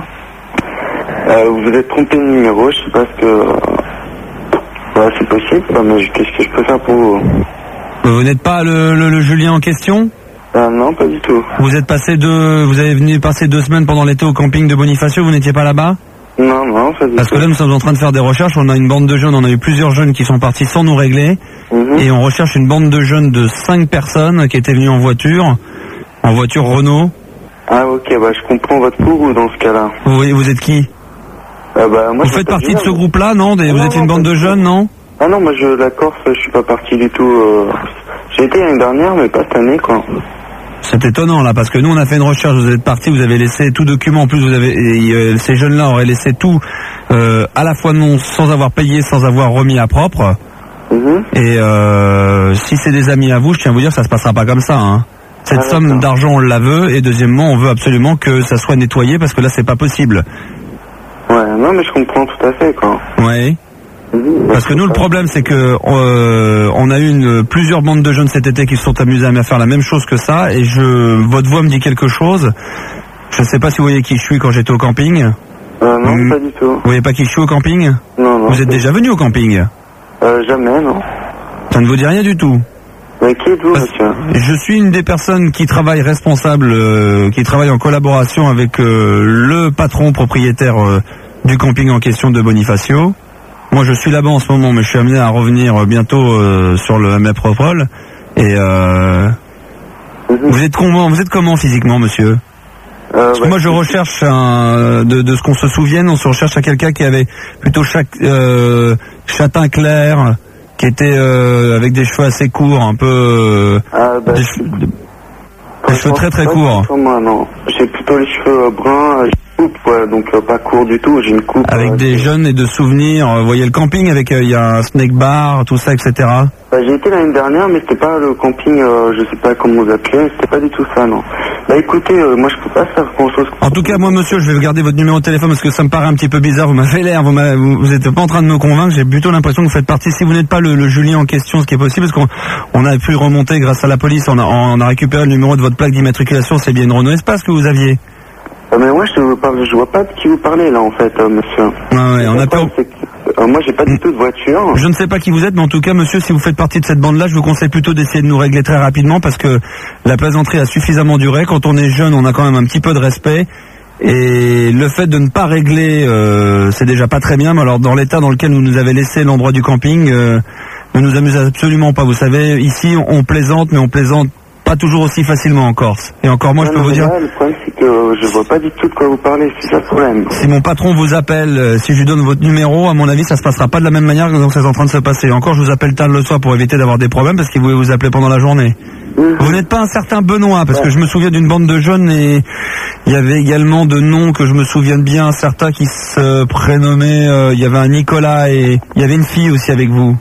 Vous êtes trompé de numéro, je sais pas ce que... Bah, c'est possible, mais qu'est-ce que je peux faire pour vous? Vous n'êtes pas le Julien en question? Non, pas du tout. Vous avez venu passer 2 semaines pendant l'été au camping de Bonifacio, vous n'étiez pas là-bas? Non, pas du tout. Parce que là, nous sommes en train de faire des recherches, on a une bande de jeunes, on a eu plusieurs jeunes qui sont partis sans nous régler, et on recherche une bande de jeunes de 5 personnes qui étaient venues en voiture Renault. Ah ok, je comprends votre courroux dans ce cas-là. Vous êtes qui? Moi, vous faites partie de ce groupe-là, non? Vous êtes une bande de jeunes, non? Ah non, moi la Corse, je suis pas parti du tout. J'ai été l'année dernière, mais pas cette année, quoi. C'est étonnant là, parce que nous on a fait une recherche, vous êtes partis, vous avez laissé tout document, en plus ces jeunes-là auraient laissé tout à la fois non, sans avoir payé, sans avoir remis à propre. Et si c'est des amis à vous, je tiens à vous dire, ça se passera pas comme ça, hein. Cette somme d'argent on la veut, et deuxièmement on veut absolument que ça soit nettoyé, parce que là c'est pas possible. Ouais, non mais je comprends tout à fait, quoi. Ouais. Parce que nous le problème c'est que on a eu plusieurs bandes de jeunes cet été qui se sont amusés à faire la même chose que ça, et votre voix me dit quelque chose. Je sais pas si vous voyez qui je suis quand j'étais au camping. Non, pas du tout. Vous voyez pas qui je suis au camping? Non. Vous êtes déjà venu au camping? Jamais, non. Ça ne vous dit rien du tout? Mais qui êtes-vous, monsieur? Je suis une des personnes qui travaille qui travaille en collaboration avec le patron propriétaire du camping en question de Bonifacio. Moi je suis là-bas en ce moment, mais je suis amené à revenir bientôt sur le métropole. Et vous êtes comment physiquement, monsieur? Parce que moi je recherche de ce qu'on se souvienne, on se recherche à quelqu'un qui avait plutôt châtain clair, qui était avec des cheveux assez courts, un peu des cheveux très très courts. Moi non, j'ai plutôt les cheveux bruns. Donc pas court du tout, j'ai une coupe. Avec des jeunes et de souvenirs, vous voyez le camping avec il y a un snack bar, tout ça, etc. J'ai été l'année dernière, mais c'était pas le camping, je sais pas comment vous appelez, c'était pas du tout ça, non. Écoutez, moi je peux pas faire grand chose. En tout cas, moi monsieur, je vais garder votre numéro de téléphone parce que ça me paraît un petit peu bizarre, vous m'avez l'air, vous êtes pas en train de me convaincre, j'ai plutôt l'impression que vous faites partie, si vous n'êtes pas le Julien en question, ce qui est possible, parce qu'on a pu remonter grâce à la police, on a récupéré le numéro de votre plaque d'immatriculation, c'est bien une Renault Espace que vous aviez. Mais moi je vois pas de qui vous parlez là en fait, monsieur. Ouais, on a peur. Moi j'ai pas du tout de voiture. Je ne sais pas qui vous êtes, mais en tout cas monsieur, si vous faites partie de cette bande-là, je vous conseille plutôt d'essayer de nous régler très rapidement parce que la plaisanterie a suffisamment duré. Quand on est jeune, on a quand même un petit peu de respect. Et le fait de ne pas régler, c'est déjà pas très bien. Mais alors dans l'état dans lequel vous nous avez laissé l'endroit du camping, ne nous amuse absolument pas. Vous savez, ici on plaisante, mais on plaisante pas toujours aussi facilement en Corse. Et encore moi, je peux vous dire... Le problème, c'est que je vois pas du tout de quoi vous parlez, c'est ça le problème. Si mon patron vous appelle, si je lui donne votre numéro, à mon avis, ça se passera pas de la même manière que c'est en train de se passer. Encore, je vous appelle tard le soir pour éviter d'avoir des problèmes, parce qu'il voulait vous appeler pendant la journée. Vous n'êtes pas un certain Benoît, parce que je me souviens d'une bande de jeunes, et il y avait également de noms que je me souvienne bien, certains qui se prénommaient, il y avait un Nicolas, et il y avait une fille aussi avec vous.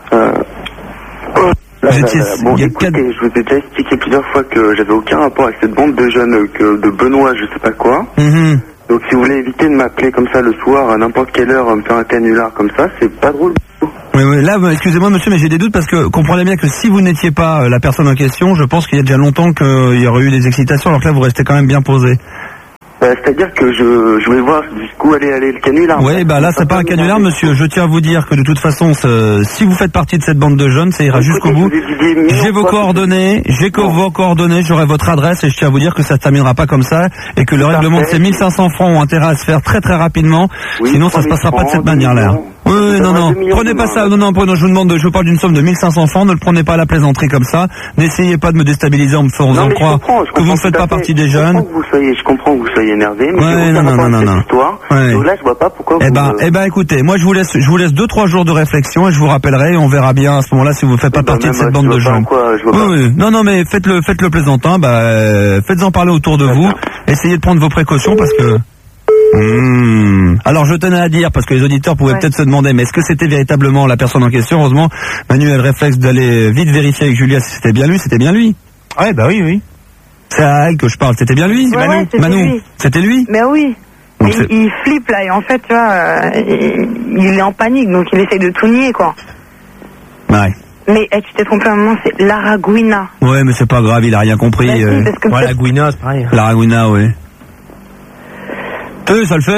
Écoutez, je vous ai déjà expliqué plusieurs fois que j'avais aucun rapport avec cette bande de jeunes, de Benoît, je sais pas quoi. Donc si vous voulez éviter de m'appeler comme ça le soir, à n'importe quelle heure, me faire un canular comme ça, c'est pas drôle. Oui, là, excusez-moi monsieur, mais j'ai des doutes parce que comprenez bien que si vous n'étiez pas la personne en question, je pense qu'il y a déjà longtemps qu'il y aurait eu des excitations, alors que là vous restez quand même bien posé. C'est-à-dire que je vais voir jusqu'où aller le canular. Oui, là c'est pas un canular, monsieur. Je tiens à vous dire que de toute façon, si vous faites partie de cette bande de jeunes, ça ira jusqu'au bout. J'ai vos coordonnées, j'aurai votre adresse et je tiens à vous dire que ça ne terminera pas comme ça et que le règlement de ces 1500 francs ont intérêt à se faire très très rapidement. Sinon, ça se passera pas de cette manière-là. Oui, non, prenez pas ça. Non, je vous parle d'une somme de 1500 francs. Ne le prenez pas à la plaisanterie comme ça. N'essayez pas de me déstabiliser en me faisant croire que vous ne faites pas partie des jeunes. Je comprends que vous soyez énervé, mais non. Histoire. Ouais. Donc là, je vois pas pourquoi écoutez, moi je vous laisse 2-3 jours de réflexion et je vous rappellerai et on verra bien à ce moment-là si vous faites pas partie de cette bande de gens. Oui. Non, mais faites le plaisantin, faites-en parler autour de vous. Essayez de prendre vos précautions parce que... Alors je tenais à dire, parce que les auditeurs pouvaient peut-être se demander, mais est-ce que c'était véritablement la personne en question? Heureusement, Manu a le réflexe d'aller vite vérifier avec Julia si c'était bien lui. Ouais, oui. C'est à elle que je parle, c'était bien lui? Manu, c'était lui? Ben oui. Il flippe là, et en fait, tu vois, il est en panique, donc il essaye de tout nier, quoi. Ouais. Mais tu t'es trompé à un moment, c'est l'Araguina. Ouais, mais c'est pas grave, il a rien compris. La Guina, c'est pareil. L'Araguina, ouais. Ça le fait.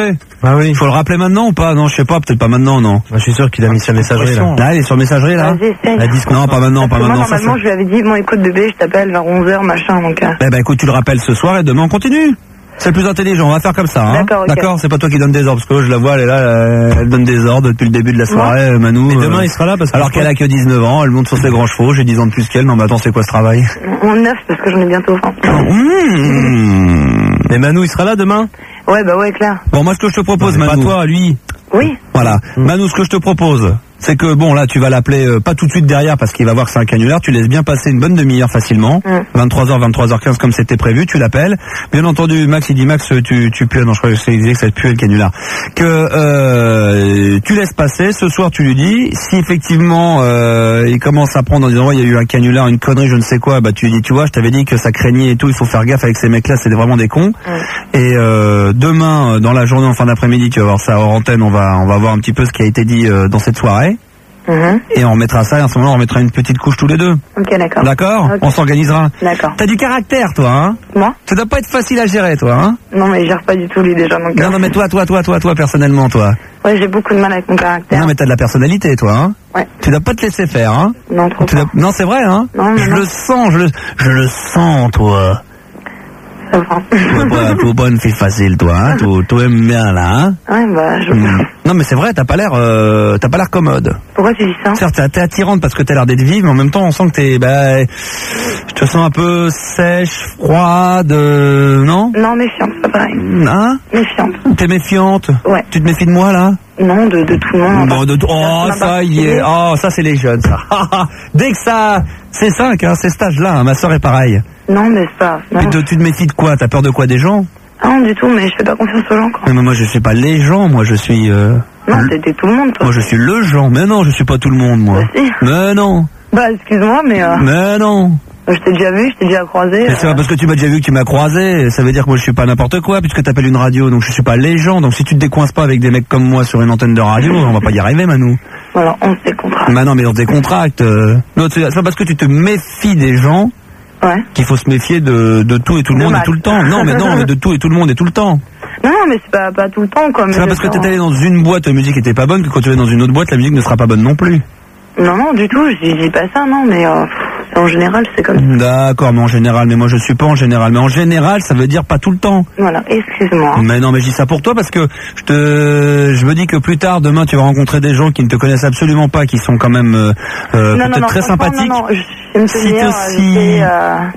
Ah oui. Faut le rappeler maintenant ou pas? Non, je sais pas, peut-être pas maintenant, non. Je suis sûr qu'il a mis sur messagerie, là. Là, il est sur messagerie, là? Vas-y, essaye. Non, pas maintenant, pas Moi, maintenant. normalement, je lui avais dit, bon, écoute, bébé, je t'appelle vers 11h, machin, donc... Eh ben, écoute, tu le rappelles ce soir et demain on continue. C'est le plus intelligent, on va faire comme ça. Hein. D'accord, ok. D'accord, c'est pas toi qui donne des ordres, parce que je la vois, elle est là, elle donne des ordres depuis le début de la soirée, Manou. Et demain, il sera là parce que... Alors qu'elle a que 19 ans, elle monte sur ses grands chevaux, j'ai 10 ans de plus qu'elle. Non, mais attends, c'est quoi ce travail? En 9, parce que j'en ai bientôt 20. Et Manou, il sera là demain? Ouais, bah ouais, clair. Bon, moi, ce que je te propose, Non, Manou... pas toi, lui. Oui. Voilà. Manou, ce que je te propose, c'est que, bon, là, tu vas l'appeler pas tout de suite derrière parce qu'il va voir que c'est un canular. Tu laisses bien passer une bonne demi-heure facilement. 23h, 23h15 comme c'était prévu, tu l'appelles. Bien entendu, Max, il dit, Max, tu pues. Non, je crois que c'est que ça pue le canular. Que tu laisses passer. Ce soir, tu lui dis, si effectivement il commence à prendre en disant, ouais, il y a eu un canular, une connerie, je ne sais quoi, bah tu lui dis, tu vois, je t'avais dit que ça craignait et tout, il faut faire gaffe avec ces mecs-là, c'est vraiment des cons. Et demain, dans la journée, en fin d'après-midi, tu vas voir ça hors antenne, on va voir un petit peu ce qui a été dit dans cette soirée. Et on remettra ça, et à ce moment-là, on remettra une petite couche tous les deux. Ok, d'accord. D'accord? Okay. On s'organisera. D'accord. T'as du caractère, toi, hein? Moi? Ça doit pas être facile à gérer, toi, hein? Non, mais il gère pas du tout, lui, déjà, donc... Non, mais toi, personnellement, toi. Ouais, j'ai beaucoup de mal avec mon caractère. Non, mais t'as de la personnalité, toi, hein? Ouais. Tu dois pas te laisser faire, hein? Non, trop pas. Non, c'est vrai, hein? Non, je le sens, je le sens, toi. Ça va. Faut pas une fille facile, toi, hein? Tu aimes bien, là, hein? Ouais, bah, je... Non, mais c'est vrai, t'as pas l'air commode. Pourquoi tu dis ça? Certes, t'es attirante parce que t'as l'air d'être vive, mais en même temps, on sent que je te sens un peu sèche, froide, non? Non, méfiante, c'est pareil. Hein? Méfiante. T'es méfiante? Ouais. Tu te méfies de moi, là? Non, de tout le monde. Bon, oh, ça y est. Oh, ça, c'est les jeunes, ça. Dès que ça... C'est 5, hein, c'est cet âge-là, hein, ma soeur est pareille. Non, mais c'est pas... Non. Tu te méfies de quoi? T'as peur de quoi, des gens? Ah non, du tout, mais je fais pas confiance aux gens, quoi. Mais moi, je suis pas les gens, moi, je suis... Non, t'es tout le monde, toi. Moi, je suis le gens. Mais non, je suis pas tout le monde, moi. Si. Mais non. Bah, excuse-moi, mais... Mais non. Je t'ai déjà vu, je t'ai déjà croisé. Mais c'est pas parce que tu m'as déjà vu que tu m'as croisé. Ça veut dire que moi je suis pas n'importe quoi puisque t'appelles une radio, donc je suis pas les gens. Donc si tu te décoinces pas avec des mecs comme moi sur une antenne de radio, on va pas y arriver, Manou. Voilà, on se décontracte. Bah non, mais on se décontracte. Non, c'est pas parce que tu te méfies des gens qu'il faut se méfier de tout et tout le monde et tout le temps. Non, mais non, mais de tout et tout le monde et tout le temps. Non, mais c'est pas tout le temps, quoi. C'est pas parce que t'es allé dans une boîte, la musique était pas bonne, que quand tu vas dans une autre boîte, la musique ne sera pas bonne non plus. Non, non, du tout, je dis pas ça, non, mais en général, c'est comme ça. D'accord, mais en général, mais moi je suis pas en général. Mais en général, ça veut dire pas tout le temps. Voilà, excuse-moi. Mais non, mais je dis ça pour toi parce que je me dis que plus tard, demain, tu vas rencontrer des gens qui ne te connaissent absolument pas, qui sont quand même peut-être très sympathiques. Non, je vais me tenir,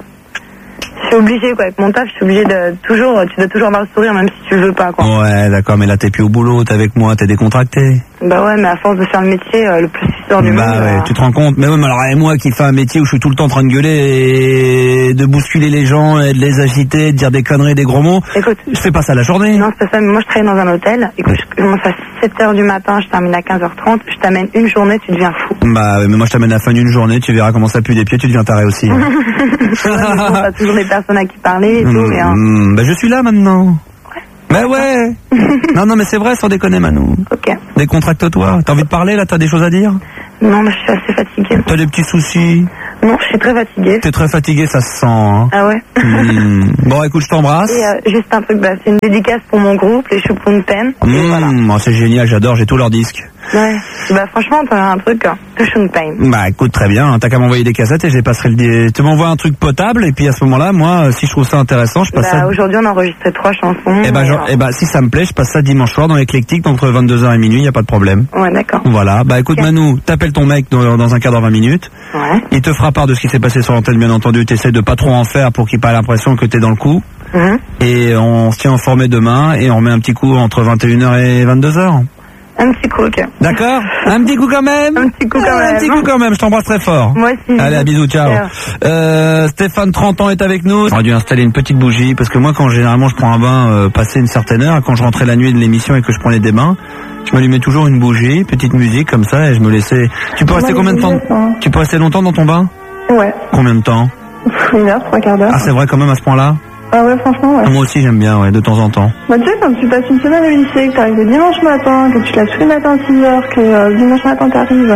je suis obligée, quoi, avec mon taf, je suis obligée de toujours, tu dois toujours avoir le sourire, même si tu veux pas, quoi. Ouais, d'accord, mais là, t'es plus au boulot, t'es avec moi, t'es décontracté. Bah ouais, mais à force de faire le métier, le plus histoire du monde. Bah ouais, tu te rends compte. Mais ouais, mais alors, et moi qui fais un métier où je suis tout le temps en train de gueuler et de bousculer les gens et de les agiter, de dire des conneries, des gros mots. Écoute. Je fais pas ça la journée. Non, c'est pas ça, mais moi je travaille dans un hôtel, et que je commence à 7h du matin, je termine à 15h30, je t'amène une journée, tu deviens fou. Bah, mais moi je t'amène à la fin d'une journée, tu verras comment ça pue des pieds, tu deviens taré aussi. Ouais, t'as toujours des personnes à qui parler et tout, mais bah je suis là maintenant. Mais ouais. Non, mais c'est vrai, sans déconner, Manou. Ok. Décontracte-toi. T'as envie de parler, là? T'as des choses à dire? Non, mais je suis assez fatiguée. T'as des petits soucis? Non, je suis très fatiguée. T'es très fatiguée, ça se sent, hein. Ah ouais? Bon, écoute, je t'embrasse. Et juste un truc, c'est une dédicace pour mon groupe, les Choupounten. Voilà. Oh, c'est génial, j'adore, j'ai tous leurs disques. Ouais. Bah franchement, t'as un truc, Choupounten. Bah écoute, très bien, hein, t'as qu'à m'envoyer des cassettes et je les passerai tu m'envoies un truc potable et puis à ce moment-là, moi, si je trouve ça intéressant, je passe ça. Aujourd'hui, on a enregistré 3 chansons. Et bah si ça me plaît, je passe ça dimanche soir dans l'éclectique entre 22h et minuit, y a pas de problème. Ouais, d'accord. Voilà, bah écoute, Manou, t'appelles ton mec dans un quart d'heure, 20 minutes. Ouais. Il te fera part de ce qui s'est passé sur l'antenne, bien entendu. T'essaies de pas trop en faire pour qu'il n'ait pas l'impression que t'es dans le coup. Et on se tient informé demain et on remet un petit coup entre 21h et 22h. Un petit coup, ok. D'accord? Un petit coup quand même? Un petit coup quand même. Un petit coup quand même, je t'embrasse très fort. Moi aussi. Allez, à bisous, ciao. Stéphane, 30 ans, est avec nous. J'aurais dû installer une petite bougie parce que moi, quand généralement je prends un bain passé une certaine heure, quand je rentrais la nuit de l'émission et que je prenais des bains, je m'allumais toujours une bougie, petite musique comme ça et je me laissais... Tu peux rester combien de temps? Tu peux rester longtemps dans ton bain? Ouais. Combien de temps? 1 heure, 3 quarts d'heure. Ah, c'est vrai quand même à ce point-là? Ah ouais, franchement, ouais. Moi aussi j'aime bien, ouais, de temps en temps. Bah tu sais, quand tu passes une semaine au lycée, que t'arrives le dimanche matin, que tu te lèves tous les matins à 6h, que dimanche matin t'arrives,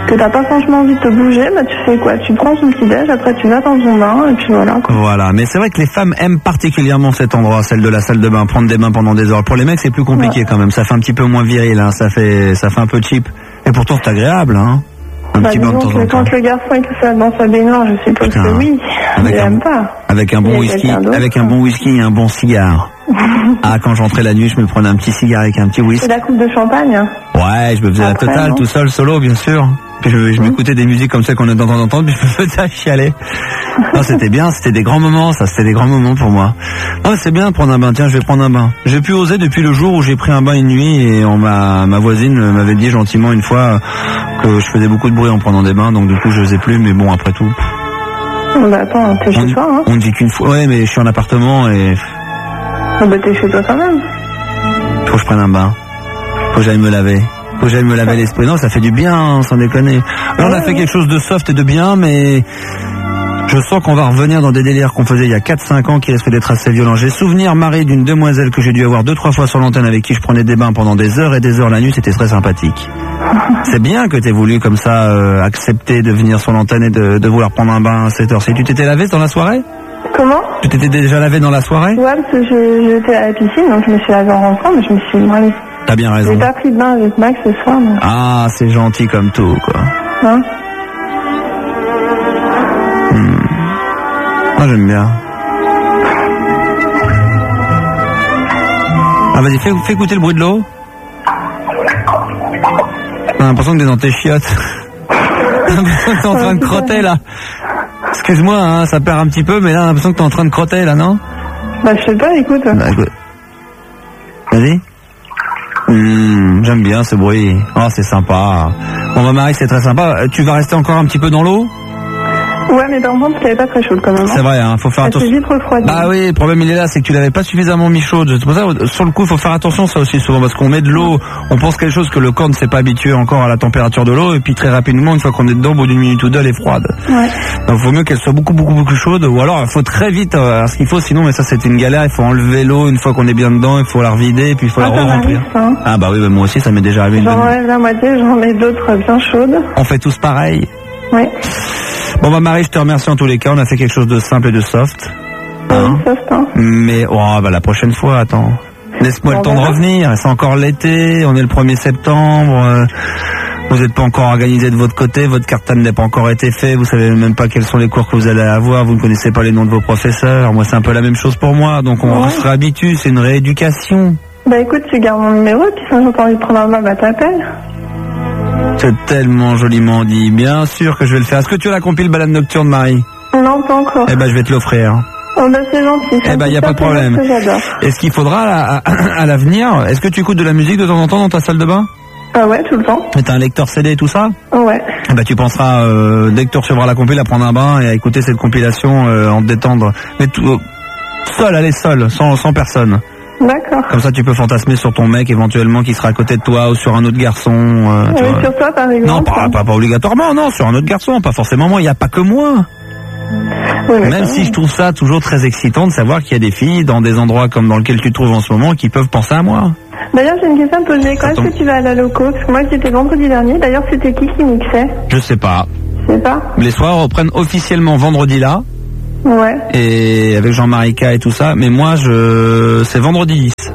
que t'as pas franchement envie de te bouger, bah tu fais quoi? Tu prends ton petit déj, après tu vas dans ton bain, et puis voilà, quoi. Voilà, mais c'est vrai que les femmes aiment particulièrement cet endroit, celle de la salle de bain, prendre des bains pendant des heures. Pour les mecs, c'est plus compliqué quand même, ça fait un petit peu moins viril, hein. Ça fait un peu cheap. Et pourtant, c'est agréable, hein. Un petit bain de temps en temps. Quand le garçon est tout seul dans sa baignoire, je suppose que oui, il aime pas. Avec un bon whisky, et un bon cigare. Ah, quand j'entrais la nuit, je me prenais un petit cigare avec un petit whisky. C'est la coupe de champagne. Ouais, je me faisais la totale, tout seul, solo, bien sûr. Puis je m'écoutais des musiques comme ça qu'on est de temps en temps, puis je me faisais chialer. Non, c'était bien, c'était des grands moments, ça, c'était des grands moments pour moi. Non, c'est bien de prendre un bain, tiens, je vais prendre un bain. J'ai pu oser depuis le jour où j'ai pris un bain une nuit et ma voisine m'avait dit gentiment une fois que je faisais beaucoup de bruit en prenant des bains, donc du coup je faisais plus, mais bon, après tout. Bah attends, t'es chez toi, hein. On ne vit qu'une fois, ouais, mais je suis en appartement et... Ah bah t'es chez toi quand même. Faut que je prenne un bain. Faut que j'aille me laver. Faut que j'aille me laver l'esprit. Non, ça fait du bien, sans déconner. Là, on a fait quelque chose de soft et de bien, mais je sens qu'on va revenir dans des délires qu'on faisait il y a 4-5 ans qui risquent d'être assez violents. J'ai souvenir, Marie, d'une demoiselle que j'ai dû avoir 2-3 fois sur l'antenne avec qui je prenais des bains pendant des heures et des heures la nuit, c'était très sympathique. C'est bien que t'aies voulu comme ça accepter de venir sur l'antenne et de vouloir prendre un bain à cette heure-ci. Tu t'étais lavé dans la soirée? Comment? Tu t'étais déjà lavé dans la soirée? Ouais, parce que j'étais à la piscine, donc je me suis lavé en rentrant, mais je me suis dit, bon, allez. T'as bien raison. J'ai pas pris de bain avec Max ce soir, mais... Ah, c'est gentil comme tout, quoi. Hein? Moi, j'aime bien. Ah, vas-y, fais écouter le bruit de l'eau. J'ai l'impression que t'es dans tes chiottes. J'ai l'impression que t'es en train de crotter, là. Excuse-moi, hein, ça perd un petit peu, mais là, j'ai l'impression que t'es en train de crotter, là, non? Bah, je sais pas, écoute. Bah, écoute. Vas-y. J'aime bien ce bruit. Oh, c'est sympa. Bon, bah, Marie, c'est très sympa. Tu vas rester encore un petit peu dans l'eau? Ouais, mais par contre, elle est pas très chaude quand même. C'est vrai, hein, faut faire attention. Elle s'est vite refroidie. Ah oui, le problème il est là, c'est que tu l'avais pas suffisamment mis chaude. C'est pour ça, sur le coup, il faut faire attention ça aussi souvent, parce qu'on met de l'eau, on pense quelque chose que le corps ne s'est pas habitué encore à la température de l'eau, et puis très rapidement, une fois qu'on est dedans, au bout d'une minute ou deux, elle est froide. Ouais. Donc il vaut mieux qu'elle soit beaucoup plus chaude, ou alors il faut très vite, ce qu'il faut, sinon, mais ça c'est une galère, il faut enlever l'eau une fois qu'on est bien dedans, il faut la revider, et puis il faut la re-remplir. Hein. Ah bah oui, bah, moi aussi, ça m'est déjà arrivé. J'en enlève la moitié, j'en mets d'autres bien chaudes. On fait tous pareil. Oui. Bon bah Marie, je te remercie en tous les cas, on a fait quelque chose de simple et de soft. Hein? Soft, hein. Mais bah la prochaine fois, attends. Laisse-moi le temps de revenir, c'est encore l'été, on est le 1er septembre, vous n'êtes pas encore organisé de votre côté, votre cartable n'est pas encore été fait, vous savez même pas quels sont les cours que vous allez avoir, vous ne connaissez pas les noms de vos professeurs, moi c'est un peu la même chose pour moi, donc on se réhabitue, c'est une rééducation. Bah écoute, tu gardes mon numéro, puis si j'ai pas envie de prendre un bain, bah t'appelles. C'est tellement joliment dit. Bien sûr que je vais le faire. Est-ce que tu as la compile balade nocturne, Marie? Non, pas encore. Eh ben, je vais te l'offrir. Oh bah c'est gentil. Eh ben, y a pas de problème. Est-ce qu'il faudra à l'avenir, est-ce que tu écoutes de la musique de temps en temps dans ta salle de bain? Ah ouais, tout le temps. Et t'as un lecteur CD et tout ça? Ouais. Eh ben, tu penseras, dès que tu recevras la compile, à prendre un bain et à écouter cette compilation en te détendre. Mais seul, allez, seul, sans personne. D'accord. Comme ça, tu peux fantasmer sur ton mec éventuellement qui sera à côté de toi ou sur un autre garçon. Oui, sur toi, par exemple. Non, pas obligatoirement, non, sur un autre garçon, pas forcément moi. Il n'y a pas que moi. Oui, même si je trouve ça toujours très excitant de savoir qu'il y a des filles dans des endroits comme dans lequel tu te trouves en ce moment qui peuvent penser à moi. D'ailleurs, j'ai une question à te poser. Quand est-ce que tu vas à la loco? Parce que moi, j'étais vendredi dernier. D'ailleurs, c'était qui mixait? Je sais pas. Je sais pas. Les soirs reprennent officiellement vendredi là. Ouais. Et avec Jean-Marie K et tout ça. Mais moi, c'est vendredi 10.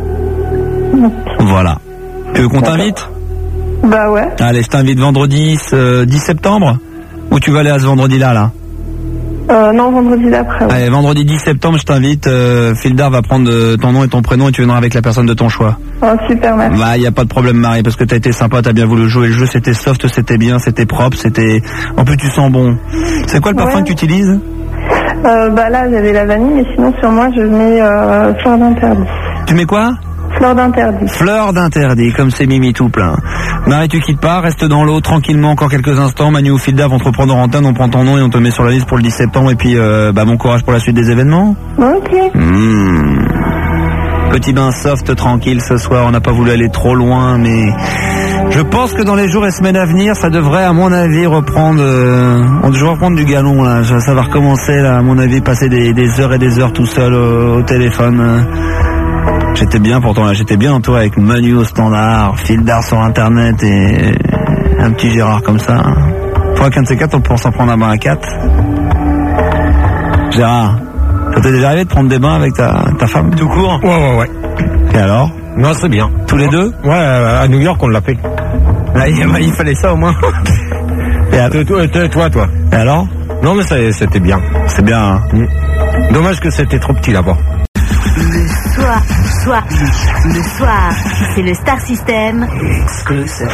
Voilà. Tu veux qu'on t'invite? Bah ouais. Allez, je t'invite vendredi 10 septembre. Ou tu vas aller à ce vendredi-là, là? Non, vendredi d'après. Ouais. Allez, vendredi 10 septembre, je t'invite. Fildar va prendre ton nom et ton prénom et tu viendras avec la personne de ton choix. Oh, super, merci. Bah, y a pas de problème, Marie, parce que t'as été sympa, t'as bien voulu jouer le jeu, c'était soft, c'était bien, c'était propre, c'était... En plus, tu sens bon. C'est quoi le parfum que tu utilises? Bah là, j'avais la vanille, mais sinon, sur moi, je mets fleur d'interdit. Tu mets quoi? Fleur d'interdit. Fleur d'interdit, comme c'est Mimi tout plein. Marie, tu quittes pas, reste dans l'eau tranquillement encore quelques instants. Manu ou Filda vont te reprendre en antenne, on prend ton nom et on te met sur la liste pour le 10 septembre. Et puis, bon courage pour la suite des événements. Ok. Petit bain soft, tranquille ce soir. On n'a pas voulu aller trop loin, mais je pense que dans les jours et semaines à venir, ça devrait, à mon avis, reprendre... on devrait reprendre du galon, là. Ça va recommencer, là, à mon avis, passer des heures et des heures tout seul au téléphone. J'étais bien pourtant là, j'étais bien toi avec Manu au standard, Fildar sur internet et Un petit Gérard comme ça. Faudra qu'un de ces quatre, on pourra s'en prendre un bain à 4. Gérard, ça t'est déjà arrivé de prendre des bains avec ta femme tout court? Ouais. Et alors? Non, c'est bien. Tous les deux? Ouais, à New York, on l'a fait. Là, il fallait ça au moins. Et toi. Et alors? Non, mais c'était bien. C'est bien, hein. Dommage que c'était trop petit là-bas. Le soir, c'est le Star System. Exclusive.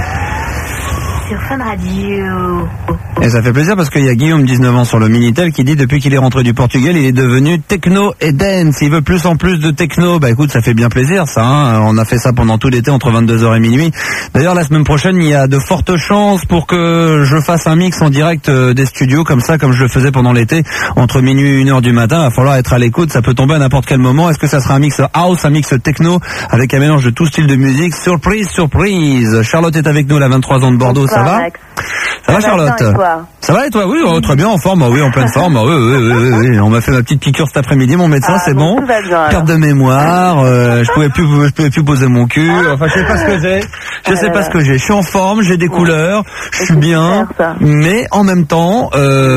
Sur Fun Radio. Et ça fait plaisir parce qu'il y a Guillaume, 19 ans, sur le Minitel qui dit depuis qu'il est rentré du Portugal, il est devenu techno et dance. Il veut plus en plus de techno. Bah écoute, ça fait bien plaisir ça, hein. On a fait ça pendant tout l'été entre 22h et minuit. D'ailleurs, la semaine prochaine, il y a de fortes chances pour que je fasse un mix en direct des studios comme ça, comme je le faisais pendant l'été, entre minuit et 1h du matin. Il va falloir être à l'écoute, ça peut tomber à n'importe quel moment. Est-ce que ça sera un mix house, un mix techno avec un mélange de tout style de musique? Surprise, surprise. Charlotte est avec nous, elle a 23 ans de Bordeaux. Ça va? Ça va, Charlotte? Ça va et toi? Oui, très bien, en forme, oui, en pleine forme. Oui. On m'a fait ma petite piqûre cet après-midi, mon médecin, c'est bon. Perte de mémoire, je pouvais plus poser mon cul. Enfin, je sais pas ce que j'ai. Je suis en forme, j'ai des couleurs, je suis bien. Mais en même temps,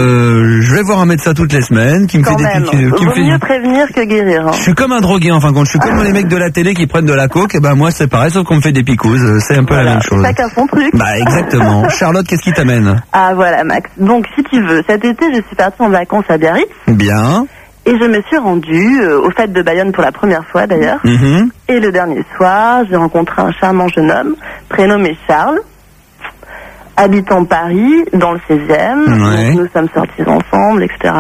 je vais voir un médecin toutes les semaines qui me fait des piqûres. Vaut mieux prévenir que guérir. Hein. Je suis comme un drogué, en fin de compte. Je suis comme les mecs de la télé qui prennent de la coke. Et ben moi, c'est pareil, sauf qu'on me fait des picouzes. C'est un peu la même chose. Chacun son truc. Bah exactement. Charlotte, qu'est-ce qui t'amène? Ah voilà, Max. Donc si tu veux, cet été, je suis partie en vacances à Biarritz. Bien. Et je me suis rendue aux fêtes de Bayonne pour la première fois d'ailleurs. Et le dernier soir, j'ai rencontré un charmant jeune homme, prénommé Charles, habitant Paris, dans le 16e. Ouais. Donc, nous sommes sortis ensemble, etc.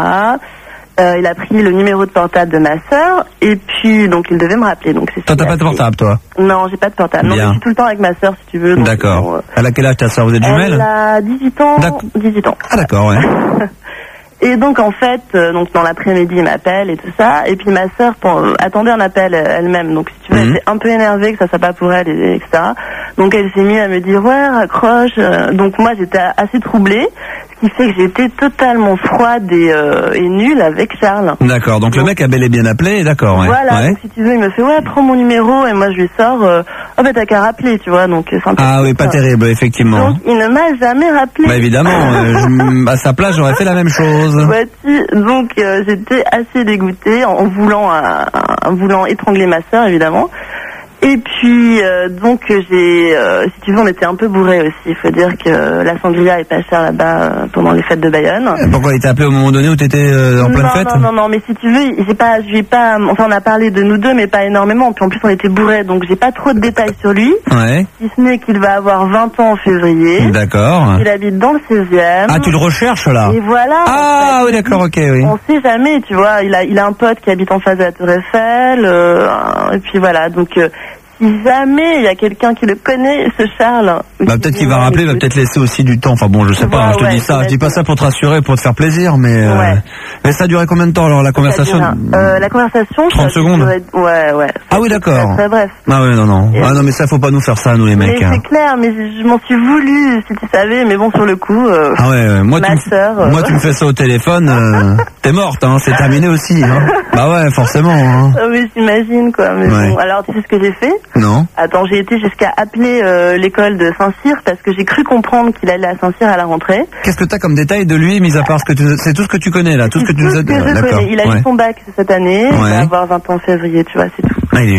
Il a pris le numéro de portable de ma sœur et puis donc il devait me rappeler. Donc c'est. Toi, t'as pas de portable, toi? Non, j'ai pas de portable. Bien. Non, mais je suis tout le temps avec ma sœur, si tu veux. D'accord. Elle a quel âge ta sœur? Vous êtes jumelles? Elle a 18 ans. 18 ans. Ah d'accord, ouais. Et donc en fait, donc dans l'après-midi, il m'appelle et tout ça. Et puis ma sœur attendait un appel elle-même. Donc si tu veux, elle était un peu énervée que ça soit pas pour elle, etc. Donc elle s'est mise à me dire ouais, raccroche. Donc moi j'étais assez troublée, ce qui fait que j'étais totalement froide et nulle avec Charles. D'accord. Donc le mec a bel et bien appelé, d'accord. Ouais. Voilà. Donc si tu veux, il me fait ouais, prends mon numéro et moi je lui sors. Oh bah t'as qu'à rappeler, tu vois. Donc ah oui, pas terrible, effectivement. Donc il ne m'a jamais rappelé. Bah évidemment, à sa place j'aurais fait la même chose. Voici, donc j'étais assez dégoûtée en voulant étrangler ma sœur évidemment. Et puis donc j'ai, si tu veux, on était un peu bourrés aussi. Il faut dire que la sangria est pas chère là-bas pendant les fêtes de Bayonne. Pourquoi il t'a appelé au moment donné où t'étais en pleine fête? Non, mais si tu veux, enfin on a parlé de nous deux, mais pas énormément. Puis en plus on était bourrés, donc j'ai pas trop de détails sur lui. Ouais. Si ce n'est qu'il va avoir 20 ans en février. D'accord. Il habite dans le 16e. Ah, tu le recherches là? Et voilà. Ah oui, d'accord, ok, oui. On sait jamais, tu vois. Il a un pote qui habite en face de la Tour Eiffel. Et puis voilà, donc. Si jamais il y a quelqu'un qui le connaît, ce Charles. Bah peut-être qu'il va rappeler, va peut-être laisser aussi du temps. Enfin bon, je sais pas, je te dis ça. Je dis pas ça pour te rassurer, pour te faire plaisir, mais mais ça a duré combien de temps alors la conversation? La conversation 30 secondes. Ouais. Ah oui, d'accord. Très bref. Ah oui, non. Ah non, mais ça faut pas nous faire ça, nous les mecs. Mais c'est clair, mais je m'en suis voulu, si tu savais, mais bon sur le coup. Ah ouais, moi tu me fais ça au téléphone, t'es morte, hein, c'est terminé aussi. Hein. Bah ouais, forcément. Hein. Oui, j'imagine quoi. Mais bon, alors tu sais ce que j'ai fait? Non. Attends, j'ai été jusqu'à appeler l'école de Saint-Cyr parce que j'ai cru comprendre qu'il allait à Saint-Cyr à la rentrée. Qu'est-ce que t'as comme détail de lui, mis à part ce que c'est tout ce que tu connais là, tout ce que tu nous as dit. Il a eu son bac cette année, il va avoir 20 ans en février, tu vois, c'est tout.